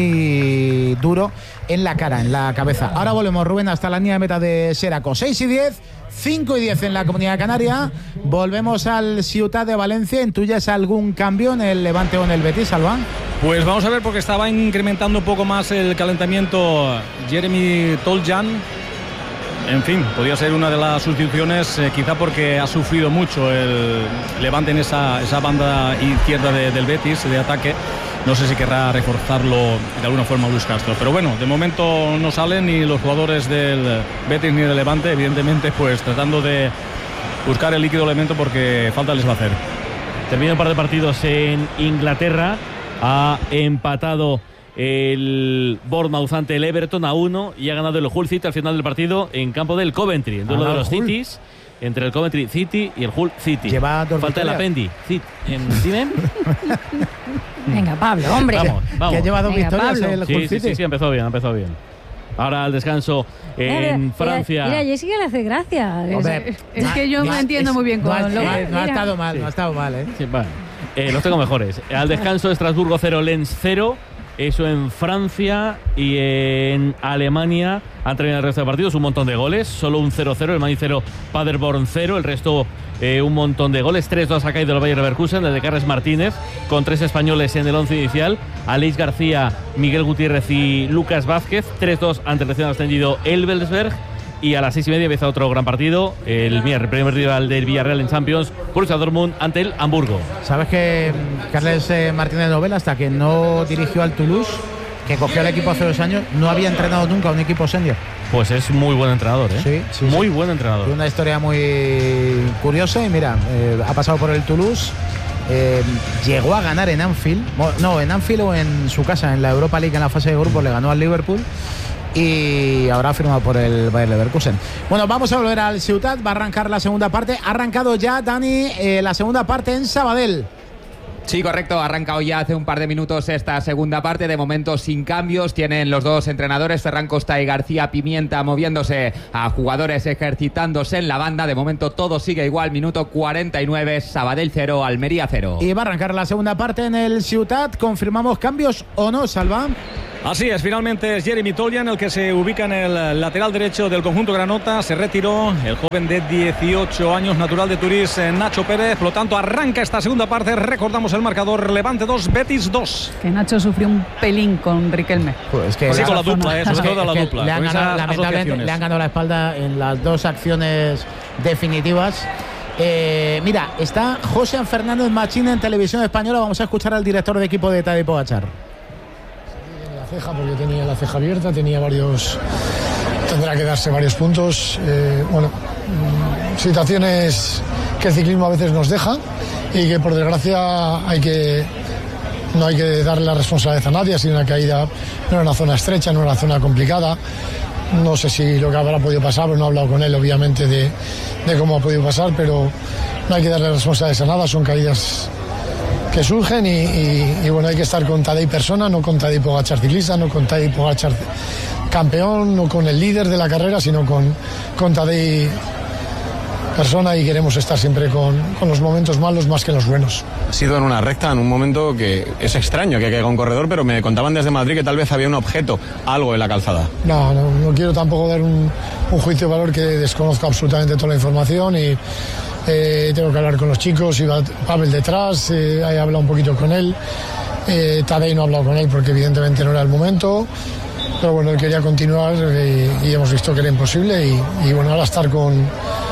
muy duro en la cara, en la cabeza. Ahora volvemos, Rubén, hasta la línea de meta de Seraco. seis y diez, cinco y diez en la Comunidad Canaria. Volvemos al Ciutat de Valencia. ¿Intuyes algún cambio en el Levante o en el Betis, Albán? Pues vamos a ver, porque estaba incrementando un poco más el calentamiento Jeremy Toljan. En fin, podría ser una de las sustituciones, eh, quizá porque ha sufrido mucho el Levante en esa, esa banda izquierda de, del Betis, de ataque. No sé si querrá reforzarlo de alguna forma Luis Castro. Pero bueno, de momento no salen ni los jugadores del Betis ni del Levante, evidentemente, pues tratando de buscar el líquido elemento porque falta les va a hacer. Termina un par de partidos en Inglaterra. Ha empatado el Bournemouth ante el Everton a uno y ha ganado el Hull City al final del partido en campo del Coventry, en duelo de los Cities. entre el Coventry City y el Hull City. Lleva dos Falta el victorias. Apendi. Sí. ¿En Dime? Venga, Pablo, hombre. Vamos, vamos. Que lleva dos Venga, victorias Pablo. el Sí, Hull sí, City. sí, sí, empezó bien, empezó bien. Ahora al descanso en Mira, Francia. Mira, Jessica le hace gracia. Hombre, Es que yo no entiendo muy bien No con ha, lo no ha- que- no ha mira. estado mal, no ha estado mal, ¿eh? Sí, vale. Eh, los tengo mejores. Al descanso, Estrasburgo cero, Lens cero. Eso en Francia y en Alemania han terminado el resto de partidos. Un montón de goles. Solo un cero cero. El Mainz cero, Paderborn cero. El resto eh, un montón de goles. tres dos ha caído el Bayer Leverkusen, desde Carles Martínez, con tres españoles en el once inicial. Aleix García, Miguel Gutiérrez y Lucas Vázquez. tres dos ante el recién ascendido el Elversberg. Y a las seis y media empieza otro gran partido. El, el primer rival del Villarreal en Champions, Borussia Dortmund ante el Hamburgo. ¿Sabes que Carles eh, Martínez Novela, hasta que no dirigió al Toulouse, que cogió el equipo hace dos años, no había entrenado nunca a un equipo senior? Pues es muy buen entrenador, ¿eh? Sí, sí, muy sí. buen entrenador. Una historia muy curiosa y mira, eh, ha pasado por el Toulouse, eh, llegó a ganar en Anfield, no, en Anfield o en su casa, en la Europa League en la fase de grupos, le ganó al Liverpool y ahora ha firmado por el Bayer Leverkusen. Bueno, vamos a volver al Ciutat, va a arrancar la segunda parte. Ha arrancado ya, Dani, eh, la segunda parte en Sabadell. Sí, correcto, ha arrancado ya hace un par de minutos esta segunda parte, de momento sin cambios, tienen los dos entrenadores, Ferran Costa y García Pimienta, moviéndose a jugadores ejercitándose en la banda, de momento todo sigue igual, minuto cuarenta y nueve, Sabadell cero, Almería cero. Y va a arrancar la segunda parte en el Ciutat. ¿Confirmamos cambios o no, Salva? Así es, finalmente es Jeremy Toljan el que se ubica en el lateral derecho del conjunto granota. Se retiró el joven de dieciocho años, natural de Turís, Nacho Pérez. Por lo tanto, arranca esta segunda parte. Recordamos el marcador: Levante dos, Betis dos. Que Nacho sufrió un pelín con Riquelme. Pues que Sí, con la dupla, eh, sobre Es que- todo la es que dupla. Le han, con ganado, esas lamentablemente, asociaciones. le han ganado la espalda en las dos acciones definitivas. Eh, mira, está José Fernández Machín en Televisión Española. Vamos a escuchar al director de equipo de Tadej Pogačar. La ceja, porque tenía la ceja abierta, tenía varios, tendrá que darse varios puntos. Eh, bueno, mm, situaciones que el ciclismo a veces nos deja y que por desgracia hay que no hay que darle la responsabilidad a nadie. Ha sido una caída, no era una zona estrecha, no era una zona complicada. No sé si lo que habrá podido pasar, pero no he hablado con él obviamente de, de cómo ha podido pasar, pero no hay que darle responsabilidades a nada, son caídas que surgen y, y, y bueno, hay que estar con Tadej persona, no con Tadej Pogačar ciclista, no con Tadej Pogačar campeón, no con el líder de la carrera, sino con, con Tadej persona, y queremos estar siempre con, con los momentos malos más que los buenos. Ha sido en una recta, en un momento que es extraño que caiga un corredor, pero me contaban desde Madrid que tal vez había un objeto, algo en la calzada. No, no, no quiero tampoco dar un, un juicio de valor, que desconozco absolutamente toda la información y eh, tengo que hablar con los chicos. Iba Pavel detrás, eh, he hablado un poquito con él. Eh, Tadej no ha hablado con él porque evidentemente no era el momento, pero bueno, él quería continuar eh, y hemos visto que era imposible y, y bueno, ahora estar con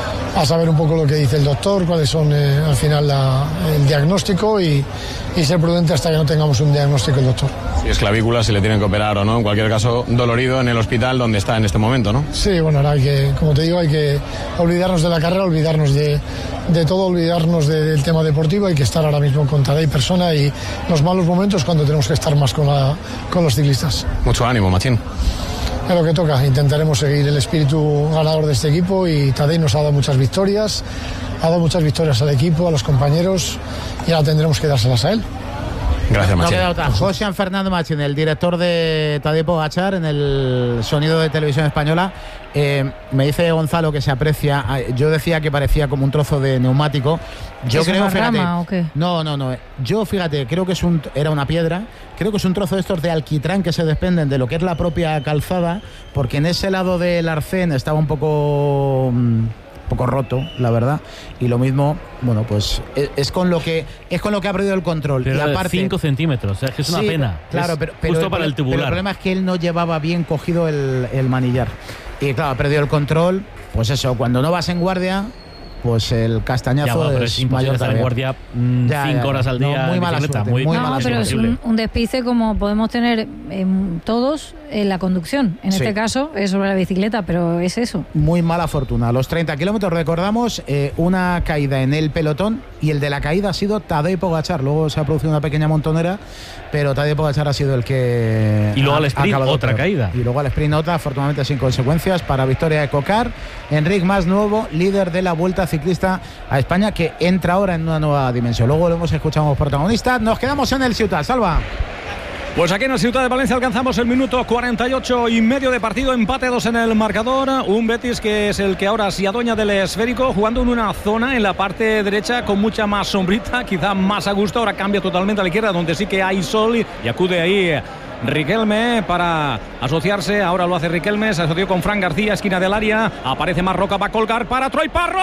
a saber un poco lo que dice el doctor, cuáles son eh, al final la, el diagnóstico y, y ser prudente hasta que no tengamos un diagnóstico del doctor. Si es clavícula, si le tienen que operar o no, en cualquier caso, dolorido en el hospital donde está en este momento, ¿no? Sí, bueno, ahora hay que, como te digo, hay que olvidarnos de la carrera, olvidarnos de, de todo, olvidarnos de, del tema deportivo. Hay que estar ahora mismo con Tadej persona y los malos momentos cuando tenemos que estar más con, la, con los ciclistas. Mucho ánimo, Machín. Es lo que toca, intentaremos seguir el espíritu ganador de este equipo y Tadej nos ha dado muchas victorias, ha dado muchas victorias al equipo, a los compañeros y ahora tendremos que dárselas a él. Gracias, No Machín. queda otra. José Fernando Machín, el director de Tadej Pogačar en el sonido de Televisión Española. Eh, me dice Gonzalo que se aprecia. Yo decía que parecía como un trozo de neumático. Yo ¿Es creo, una fíjate. rama o qué? No, no, no. Yo, fíjate, creo que es un, era una piedra. Creo que es un trozo de estos de alquitrán que se desprenden de lo que es la propia calzada, porque en ese lado del arcén estaba un poco. Mm, poco roto, la verdad, y lo mismo, bueno, pues es, es con lo que es con lo que ha perdido el control. Pero y de aparte cinco centímetros, o sea, es que es una Sí, pena. Claro, Es pero, pero justo el, para el pero tubular. el problema es que él no llevaba bien cogido el, el manillar. Y claro, ha perdido el control. Pues eso, cuando no vas en guardia, pues el castañazo Ya, bueno, pero es es imposible mayor estar en todavía. guardia mm, Ya, cinco ya, horas al no, día muy en mala bicicleta, suerte, muy, muy no, mala pero es imposible. un, un despice como podemos tener en todos en la conducción. En Sí. este caso es sobre la bicicleta, pero es eso. Muy mala fortuna. A los treinta kilómetros, recordamos, eh, una caída en el pelotón y el de la caída ha sido Tadej Pogačar. Luego se ha producido una pequeña montonera, pero Tadej Pogačar ha sido el que y luego ha, al sprint otra peor. caída. Y luego al sprint otra, afortunadamente sin consecuencias, para victoria de Cocar. Enric Mas, nuevo líder de la Vuelta Ciclista a España, que entra ahora en una nueva dimensión. Luego lo hemos escuchado como protagonistas. Nos quedamos en el Ciutat, Salva. Pues aquí en el Ciutat de Valencia alcanzamos el minuto cuarenta y ocho y medio de partido, empate dos en el marcador. Un Betis que es el que ahora se adueña del esférico, jugando en una zona en la parte derecha con mucha más sombrita, quizá más a gusto. Ahora cambia totalmente a la izquierda, donde sí que hay sol, y acude ahí Riquelme para asociarse. Ahora lo hace Riquelme, se asoció con Fran García, esquina del área. Aparece Marroca, va a colgar para Troy Parro.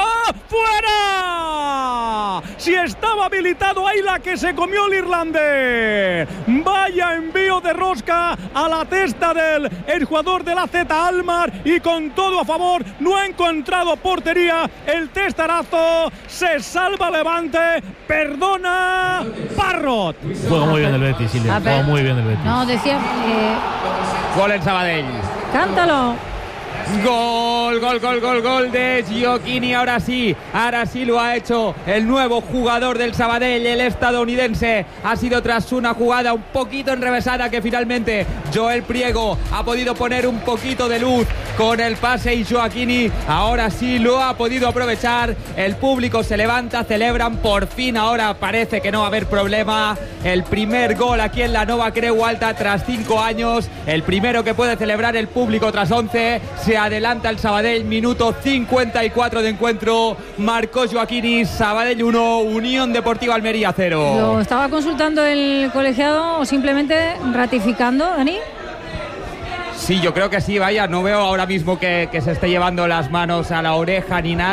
¡Fuera! Si estaba habilitado, ahí la que se comió el irlandés. Vaya envío de rosca a la testa del el jugador del A Z Almar, y con todo a favor. No ha encontrado portería el testarazo. Se salva Levante. Perdona Parrot. Juega muy bien el Betis, Silvia. Juega muy bien el Betis. No, decía. Eh... Gol en Sabadell. Cántalo. Gol, gol, gol, gol, gol de Gioacchini. Ahora sí, ahora sí lo ha hecho el nuevo jugador del Sabadell, el estadounidense. Ha sido tras una jugada un poquito enrevesada que finalmente Joel Priego ha podido poner un poquito de luz con el pase, y Gioacchini ahora sí lo ha podido aprovechar. El público se levanta, celebran, por fin ahora parece que no va a haber problema. El primer gol aquí en la Nova Creu Alta tras cinco años, el primero que puede celebrar el público tras once. Se adelanta el Sabadell, minuto cincuenta y cuatro de encuentro. Marcó Gioacchini. Sabadell uno, Unión Deportiva Almería cero. ¿Lo estaba consultando el colegiado o simplemente ratificando, Dani? Sí, yo creo que sí, vaya, no veo ahora mismo que, que se esté llevando las manos a la oreja ni nada.